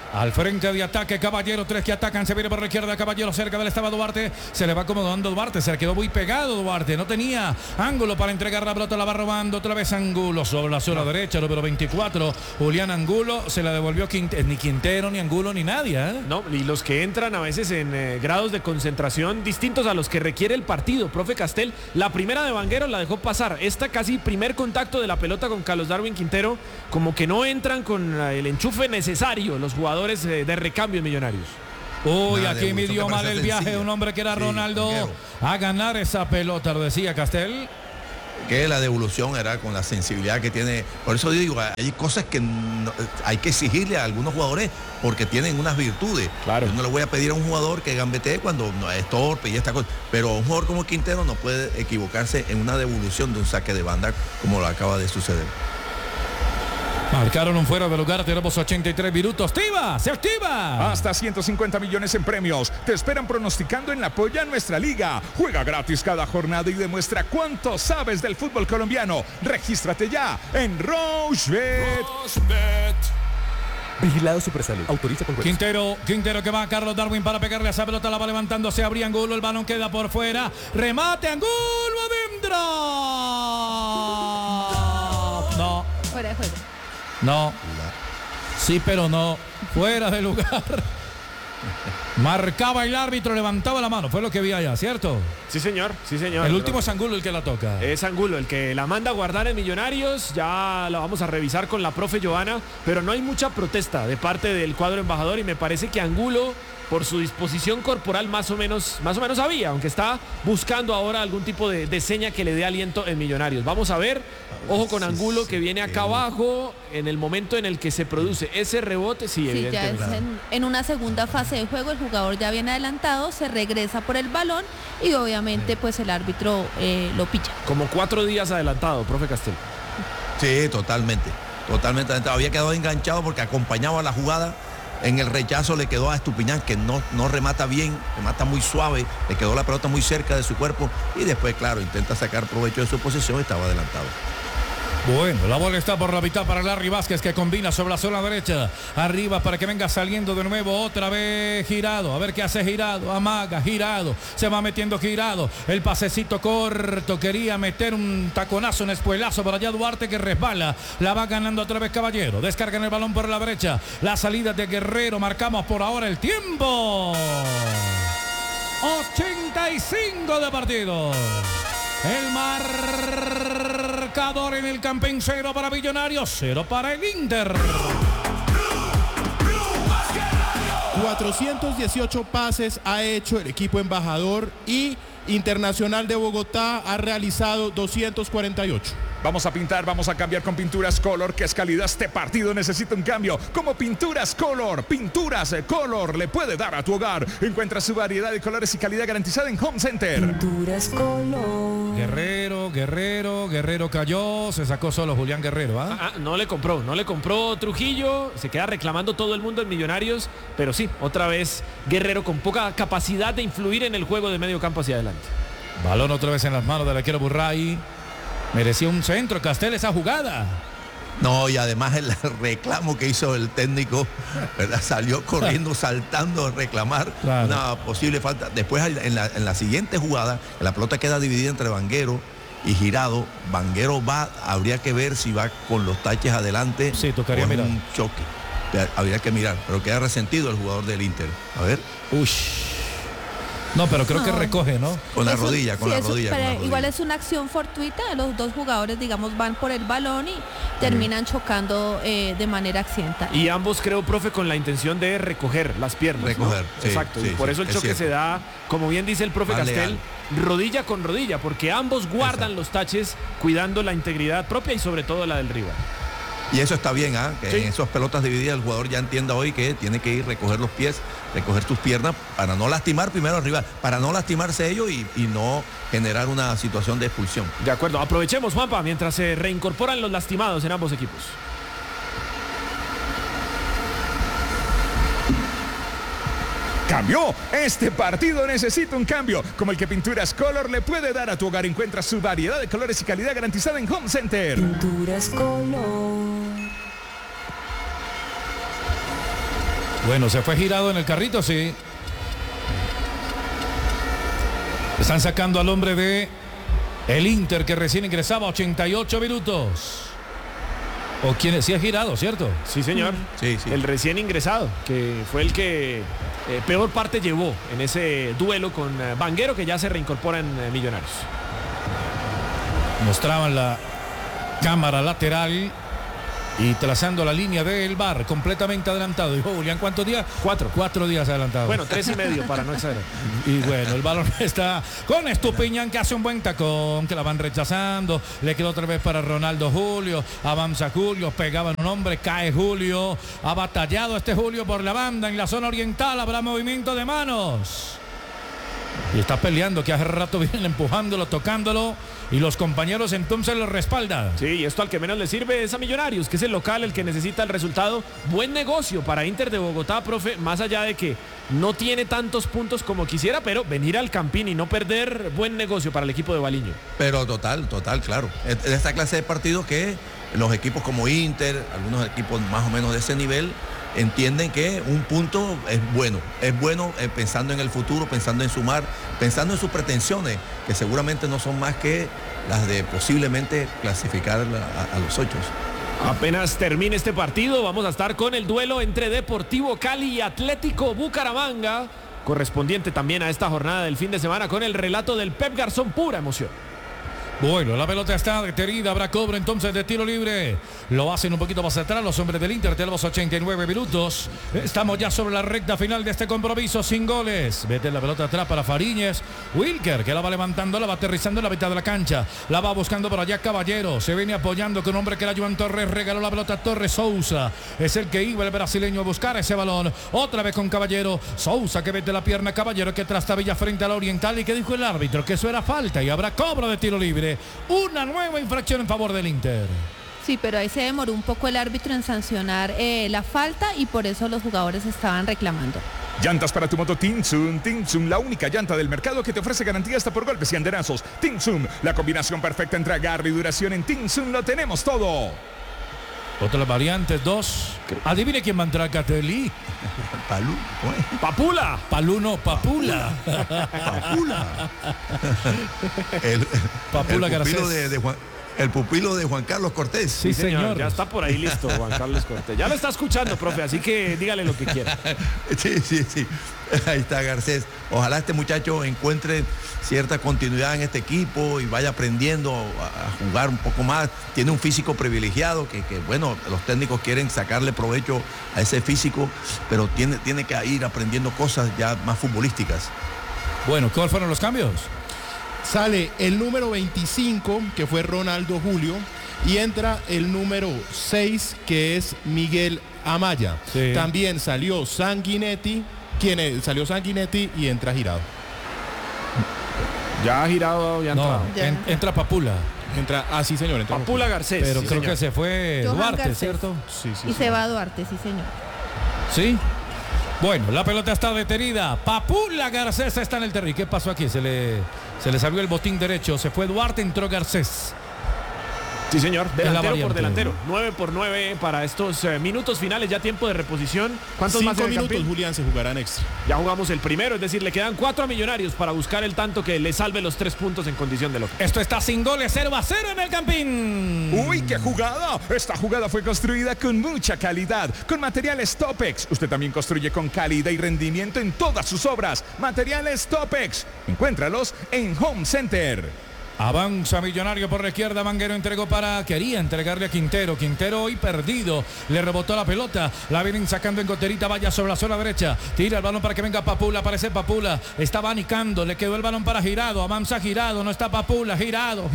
Al frente de ataque Caballero, 3 que atacan, se viene por la izquierda Caballero, cerca del estaba Duarte, se le va acomodando Duarte, se le quedó muy pegado Duarte, no tenía ángulo para entregar la pelota, la va robando otra vez Angulo sobre la zona derecha, número 24, Julián Angulo, se la devolvió ni Quintero, ni Angulo, ni nadie, ¿eh? No, y los que entran a veces en grados de concentración distintos a los que requiere el partido, profe Castel, la primera de Vanguero la dejó pasar, esta casi primer contacto de la pelota con Carlos Darwin Quintero, como que no entran con el enchufe necesario los jugadores de recambio Millonarios. Uy, aquí midió mal el viaje un hombre que era Ronaldo Vanguero. a ganar esa pelota, lo decía Castel. Que la devolución era con la sensibilidad que tiene. Por eso digo, hay cosas que hay que exigirle a algunos jugadores porque tienen unas virtudes. Claro. Yo no le voy a pedir a un jugador que gambetee cuando no es torpe y esta cosa. Pero un jugador como Quintero no puede equivocarse en una devolución de un saque de banda como lo acaba de suceder. Marcaron un fuera de lugar, tenemos 83 minutos. ¡Activa! ¡Se activa! Hasta 150 millones en premios. Te esperan pronosticando en la Polla Nuestra Liga. Juega gratis cada jornada y demuestra cuánto sabes del fútbol colombiano. Regístrate ya en Rochebet. Vigilado Supersalud. Autoriza con juegos. Quintero que va a Carlos Darwin para pegarle a esa pelota, la va levantando, se abría Angulo, el balón queda por fuera. Remate, Angulo adentro. No. Fuera de juego. No. Sí, pero no. Fuera de lugar. Marcaba el árbitro, levantaba la mano. Fue lo que vi allá, ¿cierto? Sí, señor. Sí, señor. El último es Angulo el que la toca. Es Angulo el que la manda a guardar en Millonarios. Ya la vamos a revisar con la profe Joana, pero no hay mucha protesta de parte del cuadro embajador y me parece que Angulo, por su disposición corporal, más o menos había, aunque está buscando ahora algún tipo de seña que le dé aliento en Millonarios. Vamos a ver, ojo con Angulo que viene acá abajo en el momento en el que se produce ese rebote. Sí, Sí, ya es evidentemente. en una segunda fase de juego, el jugador ya viene adelantado, se regresa por el balón y obviamente pues el árbitro lo pilla. Como 4 días adelantado, profe Castel. Sí, totalmente adelantado. Había quedado enganchado porque acompañaba la jugada. En el rechazo le quedó a Estupiñán, que no remata bien, remata muy suave, le quedó la pelota muy cerca de su cuerpo y después, claro, intenta sacar provecho de su posición y estaba adelantado. Bueno, la bola está por la mitad para Larry Vázquez, que combina sobre la zona derecha. Arriba para que venga saliendo de nuevo otra vez Girado. A ver qué hace Girado. Amaga, Girado. Se va metiendo Girado. El pasecito corto. Quería meter un taconazo, un espuelazo por allá Duarte, que resbala. La va ganando otra vez Caballero. Descargan el balón por la derecha. La salida de Guerrero. Marcamos por ahora el tiempo. 85 de partido. El marcador en el Campín, 0 para Millonarios, 0 para el Inter. 418 pases ha hecho el equipo embajador y Internacional de Bogotá ha realizado 248. Vamos a pintar, vamos a cambiar con Pinturas Color, que es calidad. Este partido necesita un cambio. Como Pinturas Color le puede dar a tu hogar. Encuentra su variedad de colores y calidad garantizada en Home Center. Pinturas Color. Guerrero cayó, se sacó solo Julián Guerrero, ¿ah? No le compró Trujillo, se queda reclamando todo el mundo en Millonarios, pero sí, otra vez Guerrero con poca capacidad de influir en el juego de medio campo hacia adelante. Balón otra vez en las manos del arquero Burray. Merecía un centro, Castel, esa jugada. No, y además el reclamo que hizo el técnico, ¿verdad? Salió corriendo, saltando a reclamar una posible falta. Después en la siguiente jugada, la pelota queda dividida entre Vanguero y Girado. Vanguero habría que ver si va con los taches adelante. Sí, tocaría mirar. Un choque. Habría que mirar, pero queda resentido el jugador del Inter. A ver. No, pero creo que recoge, ¿no? Con la rodilla. Igual es una acción fortuita, los dos jugadores, digamos, van por el balón y terminan chocando de manera accidental. Y ambos, creo, profe, con la intención de recoger las piernas. ¿no? Exacto, y por eso el choque se da, como bien dice el profe Castel, rodilla con rodilla, porque ambos guardan los taches cuidando la integridad propia y sobre todo la del rival. Y eso está bien, que en esas pelotas divididas el jugador ya entienda hoy que tiene que ir recoger los pies, recoger tus piernas para no lastimar primero al rival, para no lastimarse ellos y no generar una situación de expulsión. De acuerdo, aprovechemos, Juanpa, mientras se reincorporan los lastimados en ambos equipos. Cambió. Este partido necesita un cambio, como el que Pinturas Color le puede dar a tu hogar. Encuentra su variedad de colores y calidad garantizada en Home Center. Pinturas Color. Bueno, se fue girado en el carrito, sí. Están sacando al hombre de el Inter que recién ingresaba, 88 minutos. ¿O quién es? Sí es Girado, ¿cierto? Sí, señor. Sí, sí. El recién ingresado, que fue el que peor parte llevó en ese duelo con Vanguero, que ya se reincorpora en Millonarios. Mostraban la cámara lateral y trazando la línea del VAR, completamente adelantado. Dijo Julián, ¿cuántos días? 4 días adelantado. Bueno, 3,5 para no exagerar. Y bueno, el balón está con Estupiñán, que hace un buen tacón, que la van rechazando. Le quedó otra vez para Ronaldo Julio. Avanza Julio, pegaba un hombre, cae Julio. Ha batallado este Julio por la banda en la zona oriental. Habrá movimiento de manos. Y está peleando, que hace rato vienen empujándolo, tocándolo. Y los compañeros entonces lo respaldan. Sí, y esto al que menos le sirve es a Millonarios, que es el local, el que necesita el resultado. Buen negocio para Inter de Bogotá, profe, más allá de que no tiene tantos puntos como quisiera, pero venir al Campín y no perder, buen negocio para el equipo de Baliño. Pero total, claro. Es de esta clase de partidos que los equipos como Inter, algunos equipos más o menos de ese nivel, entienden que un punto es bueno pensando en el futuro, pensando en sumar, pensando en sus pretensiones, que seguramente no son más que las de posiblemente clasificar a los 8. Apenas termine este partido, vamos a estar con el duelo entre Deportivo Cali y Atlético Bucaramanga, correspondiente también a esta jornada del fin de semana, con el relato del Pep Garzón, pura emoción. Bueno, la pelota está detenida, habrá cobro entonces de tiro libre. Lo hacen un poquito más atrás los hombres del Inter, tenemos 89 minutos. Estamos ya sobre la recta final de este compromiso sin goles. Vete la pelota atrás para Fariñez. Wilker, que la va levantando, la va aterrizando en la mitad de la cancha. La va buscando por allá Caballero. Se viene apoyando con un hombre que era Joan Torres. Regaló la pelota a Torres. Sousa es el que iba el brasileño a buscar ese balón. Otra vez con Caballero. Sousa que mete la pierna. Caballero que trastabilla frente al Oriental. ¿Y que dijo el árbitro? Que eso era falta y habrá cobro de tiro libre. Una nueva infracción en favor del Inter. Sí, pero ahí se demoró un poco el árbitro en sancionar la falta y por eso los jugadores estaban reclamando. Llantas para tu moto Tinsun. Tinsun, la única llanta del mercado que te ofrece garantía hasta por golpes y andenazos. Tinsun, la combinación perfecta entre agarre y duración. En Tinsun lo tenemos todo. Otras variantes, 2. Adivine quién va a entrar, Catelli. Palú. Papula. Paluno, Papula. Papula. Papula el pupilo Garcés. de Juan. El pupilo de Juan Carlos Cortés. Sí, señor. Ya está por ahí listo Juan Carlos Cortés. Ya lo está escuchando, profe, así que dígale lo que quiera. Sí. Ahí está Garcés. Ojalá este muchacho encuentre cierta continuidad en este equipo y vaya aprendiendo a jugar un poco más. Tiene un físico privilegiado que bueno, los técnicos quieren sacarle provecho a ese físico, pero tiene que ir aprendiendo cosas ya más futbolísticas. Bueno, ¿cuáles fueron los cambios? Sale el número 25, que fue Ronaldo Julio, y entra el número 6, que es Miguel Amaya. Sí. También salió Sanguinetti, salió Sanguinetti y entra Girado. Ya ha girado, ya ha entrado. Entra Papula. Sí, señor. Entra Papula Garcés. Pero sí, creo señor. que se fue Johan Duarte, Garcés. ¿cierto? Sí. Y se va Duarte, sí, señor. Sí. Bueno, la pelota está detenida. Papula Garcés está en el terreno. ¿Qué pasó aquí? Se le salió el botín derecho. Se fue Duarte, entró Garcés. Sí, señor. Delantero por variante. delantero. 9-9 para estos minutos finales. Ya tiempo de reposición. ¿Cuántos 5 más en el minutos, Campín? Julián, se jugarán extra. Ya jugamos el primero, es decir, le quedan 4 a Millonarios para buscar el tanto que le salve los 3 puntos en condición de local. Esto está sin goles, 0-0 en el Campín. ¡Uy, qué jugada! Esta jugada fue construida con mucha calidad, con materiales Topex. Usted también construye con calidad y rendimiento en todas sus obras. Materiales Topex. Encuéntralos en Home Center. Avanza Millonario por la izquierda. Vanguero quería entregarle a Quintero. Quintero hoy perdido. Le rebotó la pelota. La vienen sacando en goterita. Vaya sobre la zona derecha. Tira el balón para que venga Papula. Aparece Papula. Está abanicando. Le quedó el balón para Girado. Avanza Girado. No está Papula. Girado.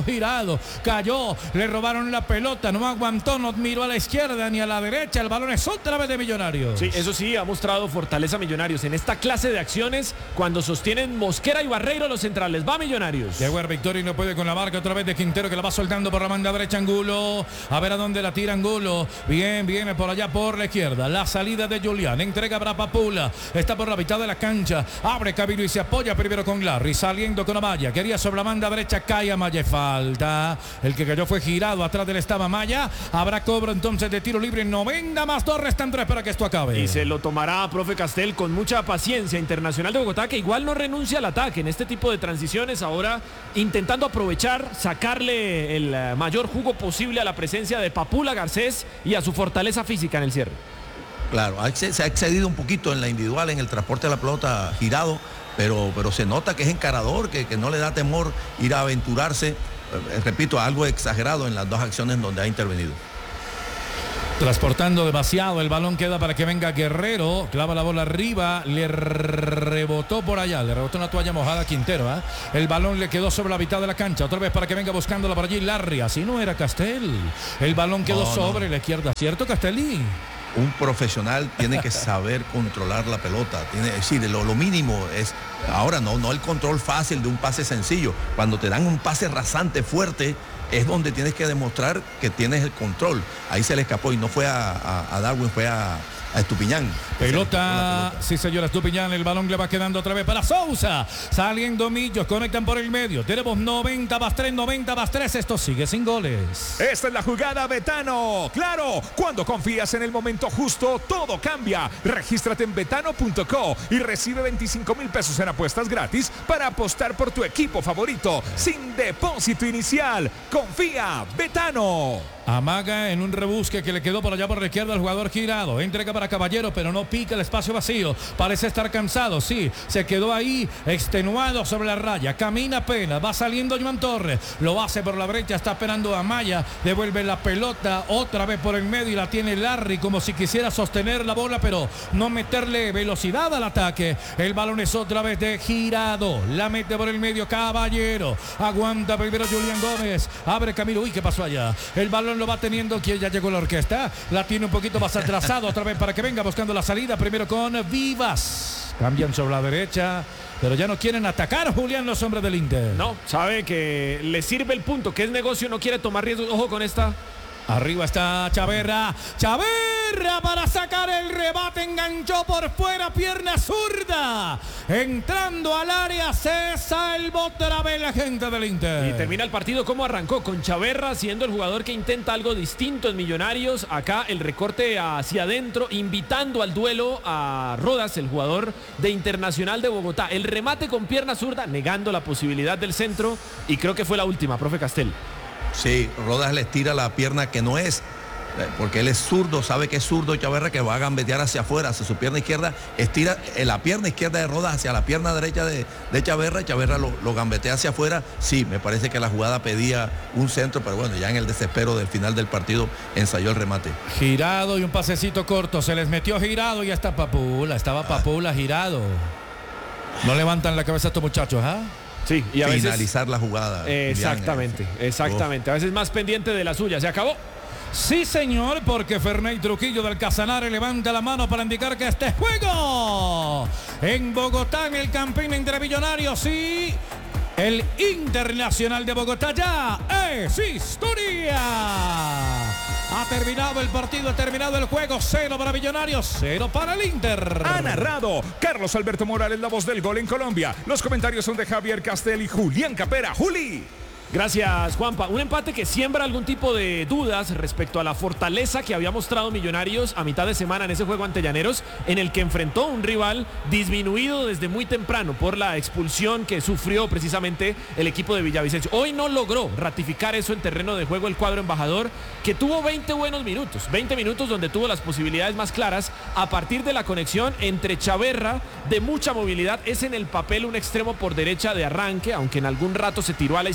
Cayó. Le robaron la pelota. No aguantó. No miró a la izquierda ni a la derecha. El balón es otra vez de Millonarios. Sí, eso sí, ha mostrado fortaleza Millonarios en esta clase de acciones cuando sostienen Mosquera y Barreiro los centrales. Va Millonarios. Llegó a victoria Victoria y no puede con la marca otra vez de Quintero, que la va soltando por la banda derecha. Angulo, a ver a dónde la tira Angulo. Bien, viene por allá por la izquierda. La salida de Julián, entrega para Papula, está por la mitad de la cancha, abre Camilo y se apoya primero con Larry, saliendo con Amaya, quería sobre la banda derecha, cae Amaya, falta. El que cayó fue Girado, atrás de él estaba Amaya. Habrá cobro entonces de tiro libre, 90 más 2, restan 3 para que esto acabe. Y se lo tomará, profe Castel, con mucha paciencia. Internacional de Bogotá, que igual no renuncia al ataque en este tipo de transiciones, ahora intentando aprovechar, sacarle el mayor jugo posible a la presencia de Papula, Garcés y a su fortaleza física en el cierre. Claro, se ha excedido un poquito en la individual, en el transporte de la pelota Girado, pero se nota que es encarador, que no le da temor ir a aventurarse, repito, algo exagerado en las dos acciones donde ha intervenido. Transportando demasiado, el balón queda para que venga Guerrero, clava la bola arriba, le rebotó por allá, le rebotó una toalla mojada a Quintero, ¿eh? El balón le quedó sobre la mitad de la cancha, otra vez para que venga buscándola por allí Larry, así no era Castel, el balón quedó sobre la izquierda, ¿cierto Castelli? Un profesional tiene que saber controlar la pelota, tiene, sí, de lo mínimo es, ahora no el control fácil de un pase sencillo, cuando te dan un pase rasante, fuerte, es donde tienes que demostrar que tienes el control. Ahí se le escapó y no fue a Darwin, fue a Estupiñán. Pelota, sí señor, Estupiñán, el balón le va quedando otra vez para Sousa, saliendo Millos, conectan por el medio, tenemos 90 más 3, 90 más 3, esto sigue sin goles. Esta es la jugada Betano, claro, cuando confías en el momento justo, todo cambia. Regístrate en betano.co y recibe 25,000 pesos en apuestas gratis para apostar por tu equipo favorito, sin depósito inicial. Confía, Betano. Amaga en un rebusque que le quedó por allá por la izquierda al jugador Girado. Entrega para Caballero, pero no pica el espacio vacío. Parece estar cansado, sí. Se quedó ahí extenuado sobre la raya. Camina apenas. Va saliendo Joan Torres. Lo hace por la brecha. Está esperando a Amaya. Devuelve la pelota otra vez por el medio y la tiene Larry como si quisiera sostener la bola, pero no meterle velocidad al ataque. El balón es otra vez de Girado. La mete por el medio Caballero. Aguanta primero Julián Gómez. Abre Camilo. Uy, ¿qué pasó allá? El balón lo va teniendo, quien ya llegó la orquesta, la tiene un poquito más atrasado otra vez para que venga buscando la salida, primero con Vivas, cambian sobre la derecha, pero ya no quieren atacar, Julián, los hombres del Inter. No, sabe que le sirve el punto, que es negocio, no quiere tomar riesgos. Ojo con esta. Arriba está Chaverra para sacar el rebate, enganchó por fuera, pierna zurda, entrando al área, se salvó otra vez la gente del Inter. Y termina el partido como arrancó, con Chaverra siendo el jugador que intenta algo distinto en Millonarios. Acá el recorte hacia adentro, invitando al duelo a Rodas, el jugador de Internacional de Bogotá. El remate con pierna zurda, negando la posibilidad del centro, y creo que fue la última, profe Castel. Sí, Rodas le estira la pierna que no es, porque él es zurdo, sabe que es zurdo Chaverra, que va a gambetear hacia afuera, hacia su pierna izquierda, estira la pierna izquierda de Rodas hacia la pierna derecha de Chaverra, Chaverra lo gambetea hacia afuera. Sí, me parece que la jugada pedía un centro, pero bueno, ya en el desespero del final del partido ensayó el remate. Girado y un pasecito corto, se les metió Girado y hasta Papula, estaba Papula Girado. No levantan la cabeza estos muchachos, ¿ah? Sí, y a finalizar la jugada. Exactamente, exactamente. A veces más pendiente de la suya. Se acabó. Sí, señor, porque Ferney Trujillo del Casanare levanta la mano para indicar que este juego en Bogotá, en el Campín entre Millonarios y el Internacional de Bogotá ya es historia. Ha terminado el partido, ha terminado el juego. 0 para Millonarios, 0 para el Inter. Ha narrado Carlos Alberto Morales, la voz del gol en Colombia. Los comentarios son de Javier Castel y Julián Capera. Juli. Gracias, Juanpa. Un empate que siembra algún tipo de dudas respecto a la fortaleza que había mostrado Millonarios a mitad de semana en ese juego ante Llaneros, en el que enfrentó a un rival disminuido desde muy temprano por la expulsión que sufrió precisamente el equipo de Villavicencio. Hoy no logró ratificar eso en terreno de juego el cuadro embajador, que tuvo 20 buenos minutos, 20 minutos donde tuvo las posibilidades más claras a partir de la conexión entre Chaverra, de mucha movilidad, es en el papel un extremo por derecha de arranque, aunque en algún rato se tiró a la izquierda y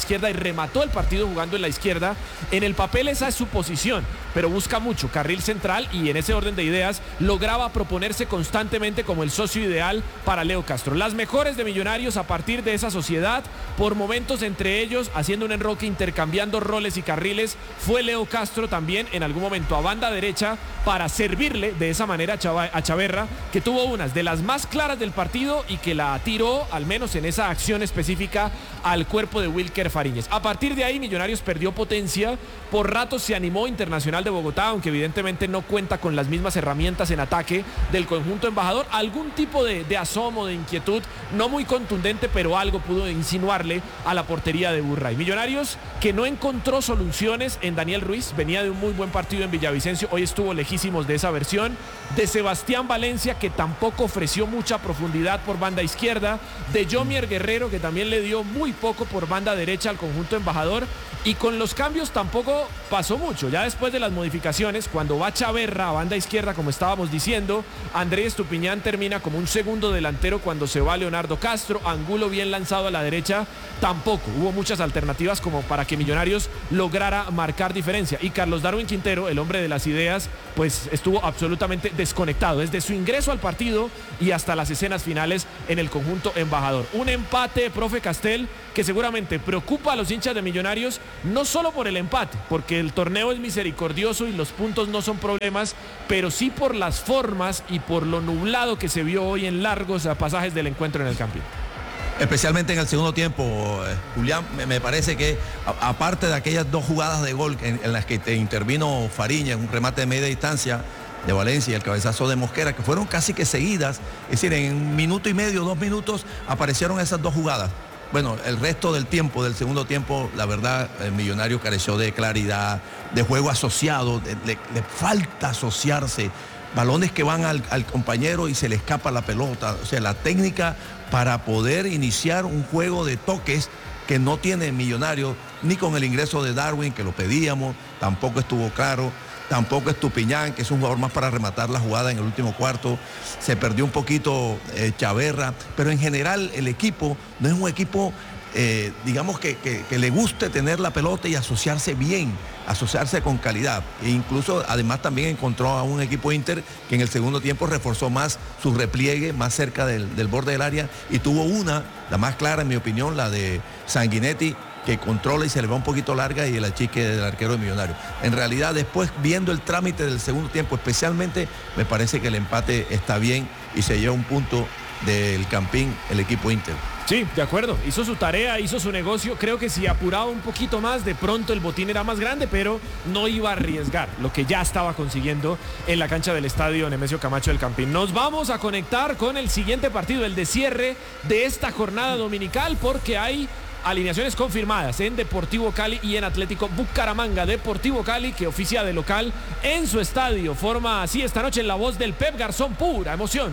remató el partido jugando en la izquierda. En el papel esa es su posición, pero busca mucho carril central y en ese orden de ideas lograba proponerse constantemente como el socio ideal para Leo Castro. Las mejores de Millonarios a partir de esa sociedad, por momentos entre ellos haciendo un enroque, intercambiando roles y carriles, fue Leo Castro también en algún momento a banda derecha para servirle de esa manera a Chaverra, que tuvo unas de las más claras del partido y que la tiró, al menos en esa acción específica, al cuerpo de Wilker Fariñez. A partir de ahí Millonarios perdió potencia, por ratos se animó Internacional de Bogotá, aunque evidentemente no cuenta con las mismas herramientas en ataque del conjunto embajador. Algún tipo de asomo, de inquietud, no muy contundente, pero algo pudo insinuarle a la portería de Burray. Millonarios que no encontró soluciones en Daniel Ruiz, venía de un muy buen partido en Villavicencio, hoy estuvo lejísimos de esa versión, de Sebastián Valencia, que tampoco ofreció mucha profundidad por banda izquierda, de Yomier Guerrero, que también le dio muy poco por banda derecha al conjunto embajador, y con los cambios tampoco pasó mucho. Ya después de las modificaciones, cuando va Chaverra a banda izquierda, como estábamos diciendo, Andrés Estupiñán termina como un segundo delantero cuando se va Leonardo Castro, Angulo bien lanzado a la derecha, tampoco hubo muchas alternativas como para que Millonarios lograra marcar diferencia, y Carlos Darwin Quintero, el hombre de las ideas, pues estuvo absolutamente desconectado desde su ingreso al partido y hasta las escenas finales en el conjunto embajador. Un empate, profe Castel, que seguramente preocupa a los hinchas de Millonarios, no solo por el empate, porque el torneo es misericordioso y los puntos no son problemas, pero sí por las formas y por lo nublado que se vio hoy en largos pasajes del encuentro en el Campín. Especialmente en el segundo tiempo, Julián, me parece que aparte de aquellas dos jugadas de gol en las que intervino Fariñez, un remate de media distancia de Valencia y el cabezazo de Mosquera, que fueron casi que seguidas, es decir, en 1 minuto y medio, 2 minutos, aparecieron esas dos jugadas. Bueno, el resto del tiempo, del segundo tiempo, la verdad, el Millonario careció de claridad, de juego asociado, le falta asociarse, balones que van al compañero y se le escapa la pelota, o sea, la técnica para poder iniciar un juego de toques que no tiene Millonario, ni con el ingreso de Darwin, que lo pedíamos, tampoco estuvo claro. Tampoco Estupiñán, que es un jugador más para rematar la jugada en el último cuarto. Se perdió un poquito Chaverra, pero en general el equipo no es un equipo, digamos, que le guste tener la pelota y asociarse bien, asociarse con calidad. E incluso, además, también encontró a un equipo Inter que en el segundo tiempo reforzó más su repliegue, más cerca del borde del área, y tuvo una, la más clara en mi opinión, la de Sanguinetti, que controla y se le va un poquito larga, y el achique del arquero de Millonario. En realidad, después, viendo el trámite del segundo tiempo, especialmente, me parece que el empate está bien y se lleva un punto del Campín el equipo Inter. Sí, de acuerdo, hizo su tarea, hizo su negocio. Creo que si apuraba un poquito más, de pronto el botín era más grande, pero no iba a arriesgar lo que ya estaba consiguiendo en la cancha del estadio Nemesio Camacho del Campín. Nos vamos a conectar con el siguiente partido, el de cierre de esta jornada dominical, porque hay alineaciones confirmadas en Deportivo Cali y en Atlético Bucaramanga. Deportivo Cali, que oficia de local en su estadio, forma así esta noche en la voz del Pep Garzón, pura emoción.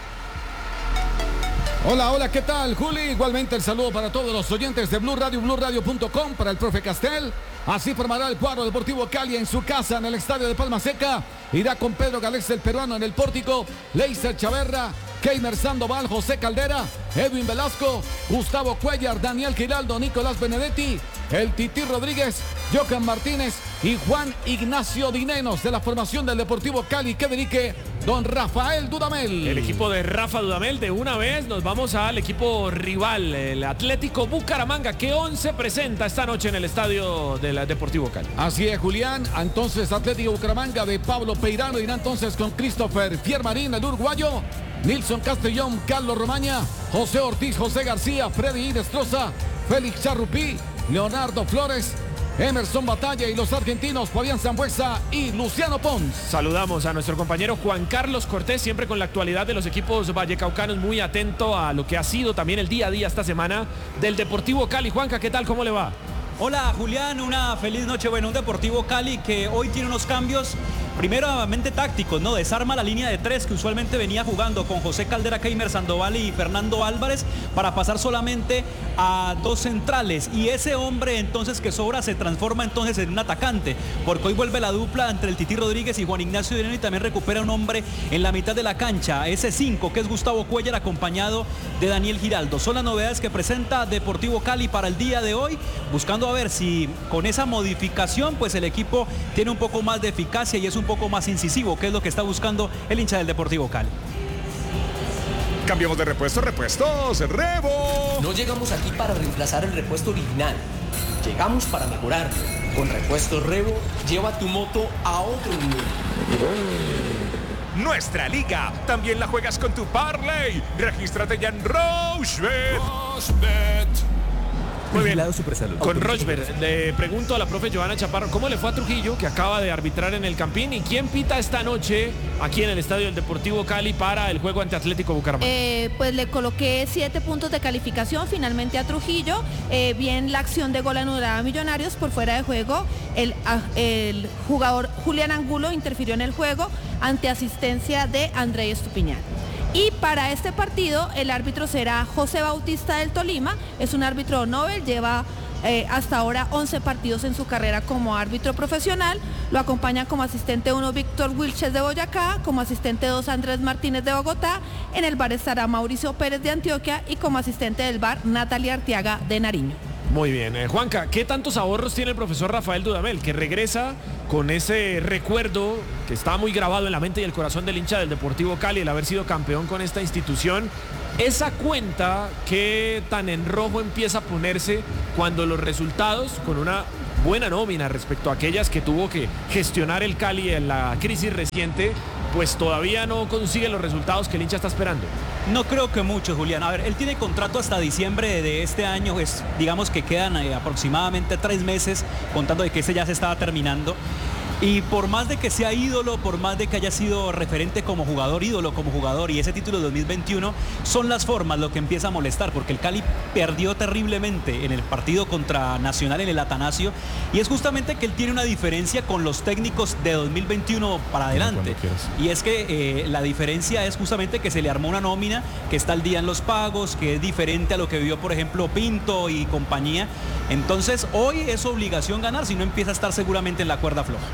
Hola, hola, ¿qué tal, Juli? Igualmente el saludo para todos los oyentes de Blue Radio, BlueRadio.com, para el profe Castel. Así formará el cuadro Deportivo Cali en su casa, en el estadio de Palma Seca. Irá con Pedro Galés, el peruano, en el pórtico. Leiser Chaverra, Keimer Sandoval, José Caldera, Edwin Velasco, Gustavo Cuellar, Daniel Giraldo, Nicolás Benedetti, el Tití Rodríguez, Johan Martínez y Juan Ignacio Dinenos, de la formación del Deportivo Cali, que dirige don Rafael Dudamel. El equipo de Rafa Dudamel. De una vez nos vamos al equipo rival, el Atlético Bucaramanga, que 11 presenta esta noche en el estadio del Deportivo Cali. Así es, Julián. Entonces, Atlético Bucaramanga de Pablo Peirano irá entonces con Christopher Fiermarín, el uruguayo, Nilson Castellón, Carlos Romaña, José Ortiz, José García, Freddy Destroza, Félix Charrupí, Leonardo Flores, Emerson Batalla y los argentinos Fabián Sambuesa y Luciano Pons. Saludamos a nuestro compañero Juan Carlos Cortés, siempre con la actualidad de los equipos vallecaucanos, muy atento a lo que ha sido también el día a día esta semana del Deportivo Cali. Juanca, ¿qué tal? ¿Cómo le va? Hola Julián, una feliz noche. Bueno, un Deportivo Cali que hoy tiene unos cambios primeramente tácticos, ¿no? Desarma la línea de 3 que usualmente venía jugando con José Caldera, Keimer Sandoval y Fernando Álvarez para pasar solamente a 2 centrales, y ese hombre entonces que sobra se transforma entonces en un atacante, porque hoy vuelve la dupla entre el Tití Rodríguez y Juan Ignacio Dineno, y también recupera un hombre en la mitad de la cancha, ese 5 que es Gustavo Cuellar acompañado de Daniel Giraldo. Son las novedades que presenta Deportivo Cali para el día de hoy, buscando a ver si con esa modificación pues el equipo tiene un poco más de eficacia y es un poco más incisivo, que es lo que está buscando el hincha del Deportivo Cali. Cambiamos de repuestos, Rebo. No llegamos aquí para reemplazar el repuesto original. Llegamos para mejorarlo. Con Repuestos Rebo, lleva tu moto a otro nivel. Nuestra liga también la juegas con tu parlay. Regístrate ya en Rochebet. Muy bien. Supersalud. Con Rochebet, le pregunto a la profe Joana Chaparro, ¿cómo le fue a Trujillo, que acaba de arbitrar en el Campín? ¿Y quién pita esta noche aquí en el estadio del Deportivo Cali para el juego ante Atlético Bucaramanga? Pues le coloqué 7 puntos de calificación finalmente a Trujillo. Bien la acción de gol anulada a Millonarios por fuera de juego. El jugador Julián Angulo interfirió en el juego ante asistencia de André Estupiñán. Y para este partido el árbitro será José Bautista del Tolima, es un árbitro Nobel, lleva hasta ahora 11 partidos en su carrera como árbitro profesional. Lo acompaña como asistente 1 Víctor Wilches de Boyacá, como asistente 2 Andrés Martínez de Bogotá, en el bar estará Mauricio Pérez de Antioquia y como asistente del bar Natalia Arteaga de Nariño. Muy bien, Juanca, ¿qué tantos ahorros tiene el profesor Rafael Dudamel, que regresa con ese recuerdo que está muy grabado en la mente y el corazón del hincha del Deportivo Cali, el haber sido campeón con esta institución? Esa cuenta, ¿qué tan en rojo empieza a ponerse cuando los resultados, con una buena nómina respecto a aquellas que tuvo que gestionar el Cali en la crisis reciente, pues todavía no consigue los resultados que el hincha está esperando? No creo que mucho, Julián. A ver, él tiene contrato hasta diciembre de este año, pues digamos que quedan aproximadamente 3 meses, contando de que ese ya se estaba terminando. Y por más de que sea ídolo, por más de que haya sido referente como jugador, ídolo como jugador, y ese título de 2021, son las formas lo que empieza a molestar, porque el Cali perdió terriblemente en el partido contra Nacional en el Atanasio, y es justamente que él tiene una diferencia con los técnicos de 2021 para adelante. Y es que la diferencia es justamente que se le armó una nómina que está al día en los pagos, que es diferente a lo que vivió, por ejemplo, Pinto y compañía. Entonces, hoy es obligación ganar, si no empieza a estar seguramente en la cuerda floja.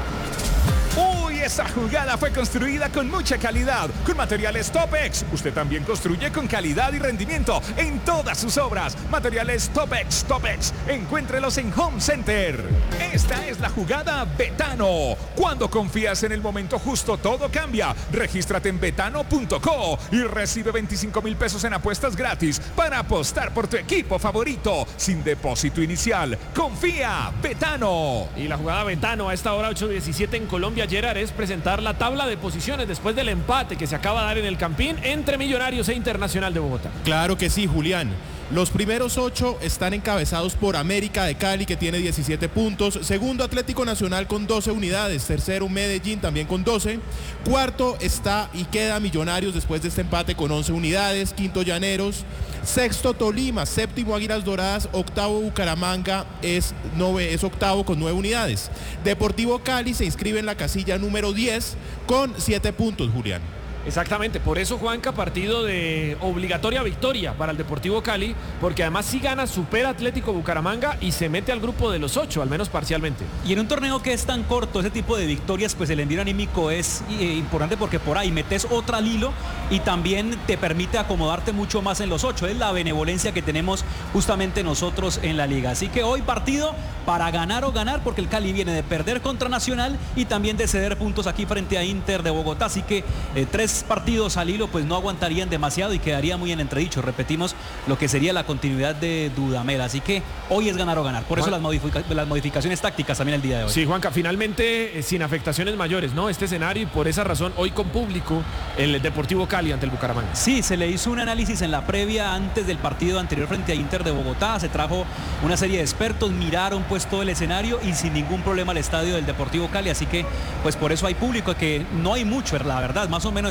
Esa jugada fue construida con mucha calidad, con materiales Topex. Usted también construye con calidad y rendimiento en todas sus obras. Materiales Topex, encuéntrelos en Home Center. Esta es la jugada Betano. Cuando confías en el momento justo, todo cambia. Regístrate en betano.co y recibe 25,000 pesos en apuestas gratis para apostar por tu equipo favorito, sin depósito inicial. Confía, Betano. Y la jugada Betano a esta hora 8:17 en Colombia, Gerard, es presentar la tabla de posiciones después del empate que se acaba de dar en el Campín entre Millonarios e Internacional de Bogotá. Claro que sí, Julián. Los primeros 8 están encabezados por América de Cali, que tiene 17 puntos. Segundo, Atlético Nacional con 12 unidades. Tercero, Medellín también con 12. Cuarto está y queda Millonarios después de este empate con 11 unidades. Quinto, Llaneros. Sexto, Tolima. Séptimo, Águilas Doradas. Octavo, Bucaramanga es octavo con 9 unidades. Deportivo Cali se inscribe en la casilla número 10 con 7 puntos, Julián. Exactamente, por eso, Juanca, partido de obligatoria victoria para el Deportivo Cali, porque además si gana, supera Atlético Bucaramanga y se mete al grupo de los 8, al menos parcialmente. Y en un torneo que es tan corto, ese tipo de victorias, pues el envío anímico es importante, porque por ahí metes otra al hilo y también te permite acomodarte mucho más en los 8. Es la benevolencia que tenemos justamente nosotros en la liga. Así que hoy partido para ganar o ganar, porque el Cali viene de perder contra Nacional y también de ceder puntos aquí frente a Inter de Bogotá. Así que 3 partidos al hilo pues no aguantarían demasiado y quedaría muy en entredicho. Repetimos lo que sería la continuidad de Dudamel. Así que hoy es ganar o ganar. Por eso las modificaciones tácticas también el día de hoy. Sí, Juanca, finalmente sin afectaciones mayores, ¿no? Este escenario, y por esa razón hoy con público el Deportivo Cali ante el Bucaramanga. Sí, se le hizo un análisis en la previa antes del partido anterior frente a Inter de Bogotá. Se trajo una serie de expertos, miraron pues todo el escenario y sin ningún problema el estadio del Deportivo Cali. Así que pues por eso hay público, que no hay mucho, la verdad. Más o menos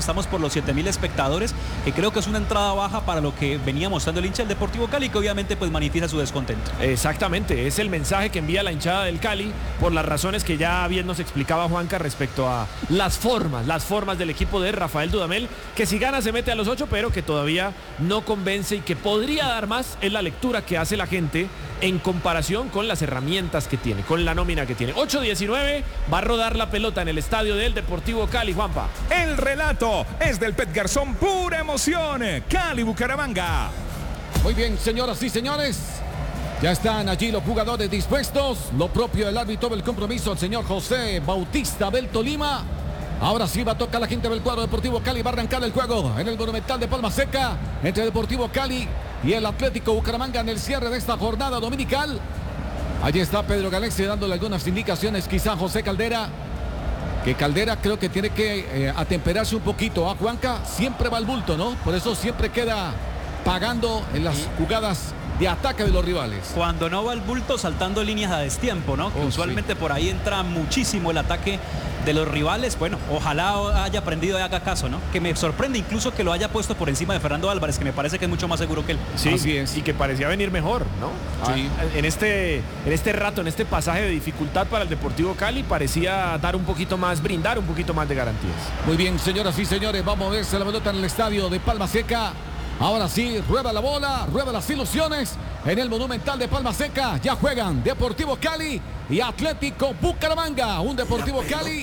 estamos por los 7.000 espectadores, que creo que es una entrada baja para lo que venía mostrando el hincha del Deportivo Cali, que obviamente pues manifiesta su descontento. Exactamente, es el mensaje que envía la hinchada del Cali por las razones que ya bien nos explicaba Juanca respecto a las formas del equipo de Rafael Dudamel, que si gana se mete a los 8, pero que todavía no convence y que podría dar más, es la lectura que hace la gente en comparación con las herramientas que tiene, con la nómina que tiene. 8-19, va a rodar la pelota en el estadio del Deportivo Cali, Juanpa. El relato es del Pet Garzón, pura emoción. Cali, Bucaramanga. Muy bien, señoras y señores. Ya están allí los jugadores dispuestos. Lo propio del árbitro del compromiso, el señor José Bautista del Tolima. Ahora sí va a tocar la gente del cuadro Deportivo Cali. Va a arrancar el juego en el Monumental de Palma Seca entre Deportivo Cali y el Atlético Bucaramanga en el cierre de esta jornada dominical. Allí está Pedro Galexi dándole algunas indicaciones, quizá José Caldera. Que Caldera creo que tiene que atemperarse un poquito. A Juanca siempre va al bulto, ¿no? Por eso siempre queda pagando en las jugadas de ataque de los rivales. Cuando no va al bulto, saltando líneas a destiempo, ¿no? Que usualmente por ahí entra muchísimo el ataque de los rivales. Bueno, ojalá haya aprendido y haga caso, ¿no? Que me sorprende incluso que lo haya puesto por encima de Fernando Álvarez, que me parece que es mucho más seguro que él. Sí, así es. Y que parecía venir mejor, ¿no? Sí. En este rato, en este pasaje de dificultad para el Deportivo Cali, parecía dar un poquito más, brindar un poquito más de garantías. Muy bien, señoras y señores, vamos a verse la pelota en el estadio de Palma Seca. Ahora sí, rueda la bola, rueda las ilusiones en el Monumental de Palma Seca. Ya juegan Deportivo Cali y Atlético Bucaramanga. Un Deportivo Cali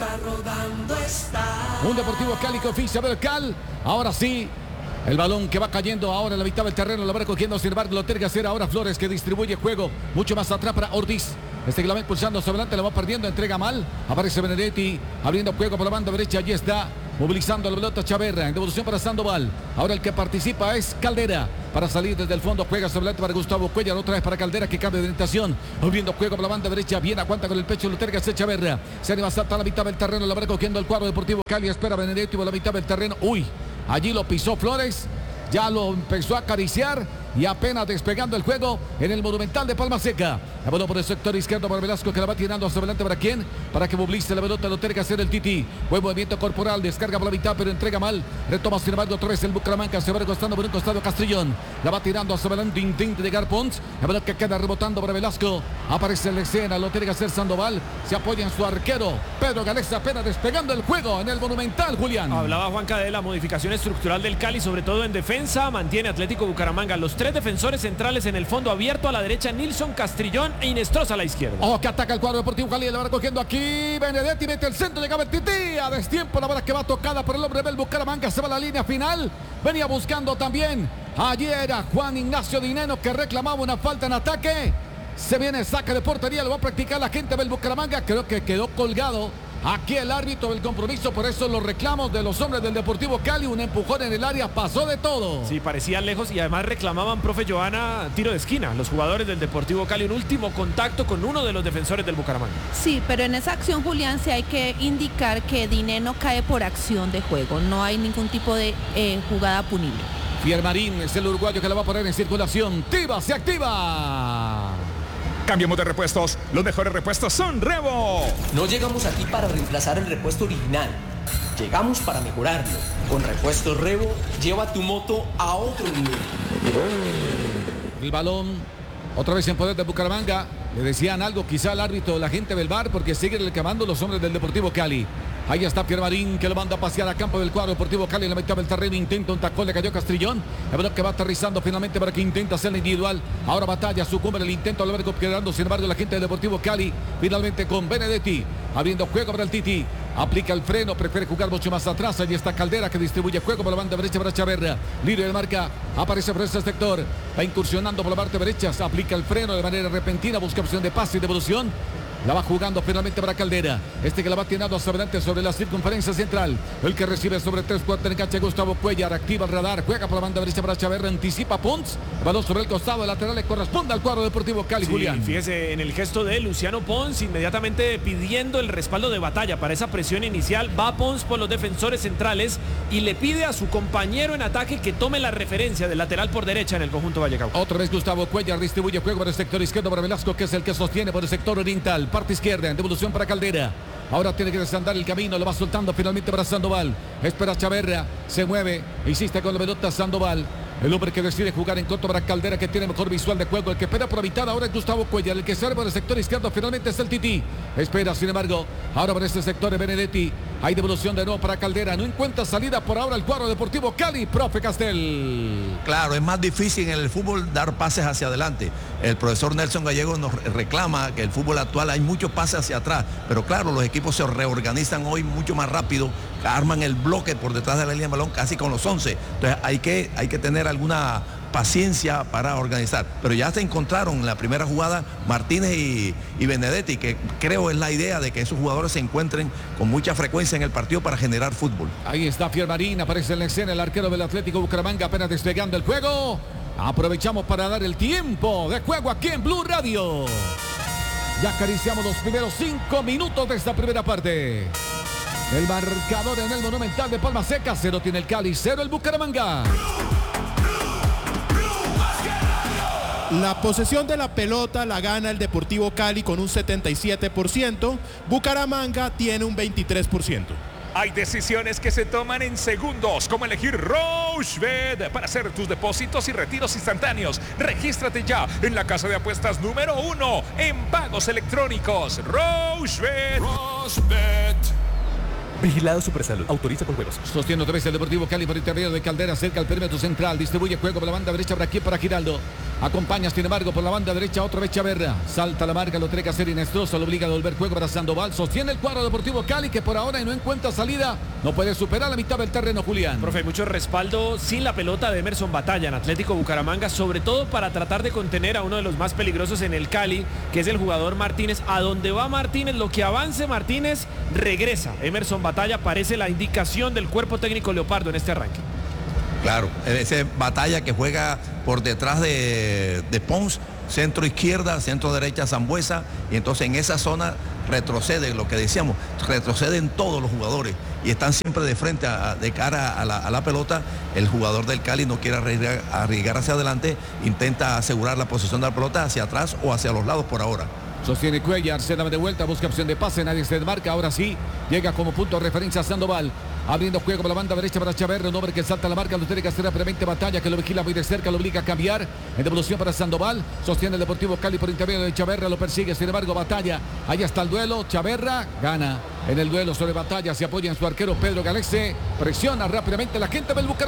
que oficia Belcal. Ahora sí, el balón que va cayendo ahora en la mitad del terreno, lo va recogiendo sin embargo Loter Gacera. Ahora Flores que distribuye juego mucho más atrás para Ortiz. Este que la va impulsando hacia adelante, lo va perdiendo, entrega mal. Aparece Benedetti abriendo juego por la banda derecha. Allí está movilizando la pelota Chaverra. En devolución para Sandoval. Ahora el que participa es Caldera. Para salir desde el fondo juega sobre adelante para Gustavo Cuellar. Otra vez para Caldera que cambia de orientación. Abriendo juego por la banda derecha. Bien aguanta con el pecho Loter Gacera Chaverra. Se anima a saltar a la mitad del terreno. La va recogiendo el cuadro Deportivo Cali. Espera Benedetti por la mitad del terreno. Uy, allí lo pisó Flores. Ya lo empezó a acariciar y apenas despegando el juego en el Monumental de Palma Seca. La bola por el sector izquierdo para Velasco que la va tirando hacia adelante. ¿Para quién? Para que mobilice la pelota. Lo tiene que hacer el Titi. Buen movimiento corporal. Descarga por la mitad pero entrega mal. Retoma sin embargo otra vez el Bucaramanga. Se va recostando por un costado Castrillón. La va tirando hacia adelante. Intenta llegar Pons. La pelota que queda rebotando para Velasco. Aparece en la escena. Lo tiene que hacer Sandoval. Se apoya en su arquero. Pedro Galex apenas despegando el juego en el Monumental, Julián. Hablaba Juanca de la modificación estructural del Cali, sobre todo en defensa. Mantiene Atlético Bucaramanga los tres defensores centrales en el fondo abierto. A la derecha Nilson, Castrillón e Inestrosa a la izquierda. Ojo que ataca el cuadro Deportivo Cali. La va recogiendo aquí Benedetti. Mete el centro. Llegaba el Titi. A destiempo. La bola que va tocada por el hombre del Bucaramanga. Se va a la línea final. Venía buscando también. Allí era Juan Ignacio Dineno que reclamaba una falta en ataque. Se viene saque de portería. Lo va a practicar la gente del Bucaramanga. Creo que quedó colgado aquí el árbitro del compromiso. Por eso los reclamos de los hombres del Deportivo Cali. Un empujón en el área. Pasó de todo. Sí, parecían lejos y además reclamaban, profe Johanna, tiro de esquina. Los jugadores del Deportivo Cali, un último contacto con uno de los defensores del Bucaramanga. Sí, pero en esa acción, Julián, sí hay que indicar que Dineno cae por acción de juego. No hay ningún tipo de jugada punible. Fiermarín es el uruguayo que la va a poner en circulación. ¡Tiva se activa! Cambiamos de repuestos. Los mejores repuestos son Revo. No llegamos aquí para reemplazar el repuesto original. Llegamos para mejorarlo. Con Repuestos Revo, lleva tu moto a otro nivel. El balón otra vez en poder de Bucaramanga. Le decían algo quizá al árbitro, la gente del VAR, porque siguen reclamando los hombres del Deportivo Cali. Ahí está Pierre Marín que lo manda a pasear a campo del cuadro Deportivo Cali en la mitad del terreno. Intenta un tacón, le cayó Castrillón. El balón que va aterrizando finalmente para que intenta hacer la individual. Ahora batalla, sucumbe en el intento. Lo va quedando sin embargo la gente del Deportivo Cali. Finalmente con Benedetti. Abriendo juego para el Titi. Aplica el freno, prefiere jugar mucho más atrás. Allí está Caldera que distribuye juego por la banda derecha para Chaverra. Líder de marca, aparece por ese sector. Va incursionando por la parte derecha. Aplica el freno de manera repentina. Busca opción de pase y devolución. La va jugando finalmente para Caldera. Este que la va tirando hacia adelante sobre la circunferencia central. El que recibe sobre 3-4 en cancha Gustavo Cuellar. Activa el radar. Juega por la banda derecha para Chaverra. Anticipa Pons. Balón sobre el costado de lateral. Le corresponde al cuadro Deportivo Cali, sí, Julián. Fíjese en el gesto de Luciano Pons. Inmediatamente pidiendo el respaldo de batalla para esa presión inicial. Va Pons por los defensores centrales y le pide a su compañero en ataque que tome la referencia del lateral por derecha en el conjunto Vallecauco. Otra vez Gustavo Cuellar distribuye juego por el sector izquierdo para Velasco, que es el que sostiene por el sector oriental. Parte izquierda, en devolución para Caldera. Ahora tiene que desandar el camino. Lo va soltando finalmente para Sandoval. Espera Chaverra. Se mueve. Insiste con la pelota Sandoval. El hombre que decide jugar en contra para Caldera, que tiene mejor visual de juego. El que espera por mitad ahora es Gustavo Cuellar. El que sale por el sector izquierdo finalmente es el Tití. Espera, sin embargo, ahora por este sector de Benedetti. Hay devolución de nuevo para Caldera. No encuentra salida por ahora el cuadro Deportivo Cali, profe Castel. Claro, es más difícil en el fútbol dar pases hacia adelante. El profesor Nelson Gallego nos reclama que el fútbol actual hay muchos pases hacia atrás. Pero claro, los equipos se reorganizan hoy mucho más rápido. Arman el bloque por detrás de la línea de balón casi con los 11. Entonces hay que tener alguna paciencia para organizar. Pero ya se encontraron en la primera jugada Martínez y Benedetti, que creo es la idea de que esos jugadores se encuentren con mucha frecuencia en el partido para generar fútbol. Ahí está Fiermarín, aparece en la escena el arquero del Atlético Bucaramanga, apenas despegando el juego. Aprovechamos para dar el tiempo de juego aquí en Blue Radio. Ya acariciamos los primeros 5 minutos de esta primera parte. El marcador en el Monumental de Palma Seca, 0 tiene el Cali, 0 el Bucaramanga. La posesión de la pelota la gana el Deportivo Cali con un 77%. Bucaramanga tiene un 23%. Hay decisiones que se toman en segundos, como elegir Rochebet para hacer tus depósitos y retiros instantáneos. Regístrate ya en la casa de apuestas número 1 en pagos electrónicos. Rochebet. Vigilado Supersalud. Autoriza con juegos. Sostiene otra vez el Deportivo Cali por intermedio de Caldera, cerca al perímetro central. Distribuye juego por la banda derecha para aquí, para Giraldo. Acompaña, sin embargo, por la banda derecha otra vez Chaverra. Salta la marca, lo tiene que hacer Inestrosa, lo obliga a devolver juego para Sandoval. Sostiene el cuadro Deportivo Cali, que por ahora no encuentra salida. No puede superar la mitad del terreno, Julián. Profe, mucho respaldo sin la pelota de Emerson Batalla en Atlético Bucaramanga, sobre todo para tratar de contener a uno de los más peligrosos en el Cali, que es el jugador Martínez. A donde va Martínez, lo que avance Martínez, regresa. Emerson Batalla parece la indicación del cuerpo técnico Leopardo en este arranque. Claro, ese Batalla que juega por detrás de Pons, centro izquierda, centro derecha Zambuesa, y entonces en esa zona retrocede, lo que decíamos, retroceden todos los jugadores y están siempre de frente, de cara a la pelota. El jugador del Cali no quiere arriesgar hacia adelante, intenta asegurar la posición de la pelota hacia atrás o hacia los lados por ahora. Sostiene Cuellar, se da de vuelta, busca opción de pase, nadie se desmarca, ahora sí, llega como punto de referencia Sandoval, abriendo juego por la banda derecha para Chaverra, un hombre que salta la marca, lo tiene que hacer rápidamente Batalla, que lo vigila muy de cerca, lo obliga a cambiar, en devolución para Sandoval, sostiene el Deportivo Cali por intermedio de Chaverra, lo persigue, sin embargo Batalla, ahí está el duelo, Chaverra gana en el duelo sobre Batalla, se apoya en su arquero Pedro Galese, presiona rápidamente la gente del Bucaramanga.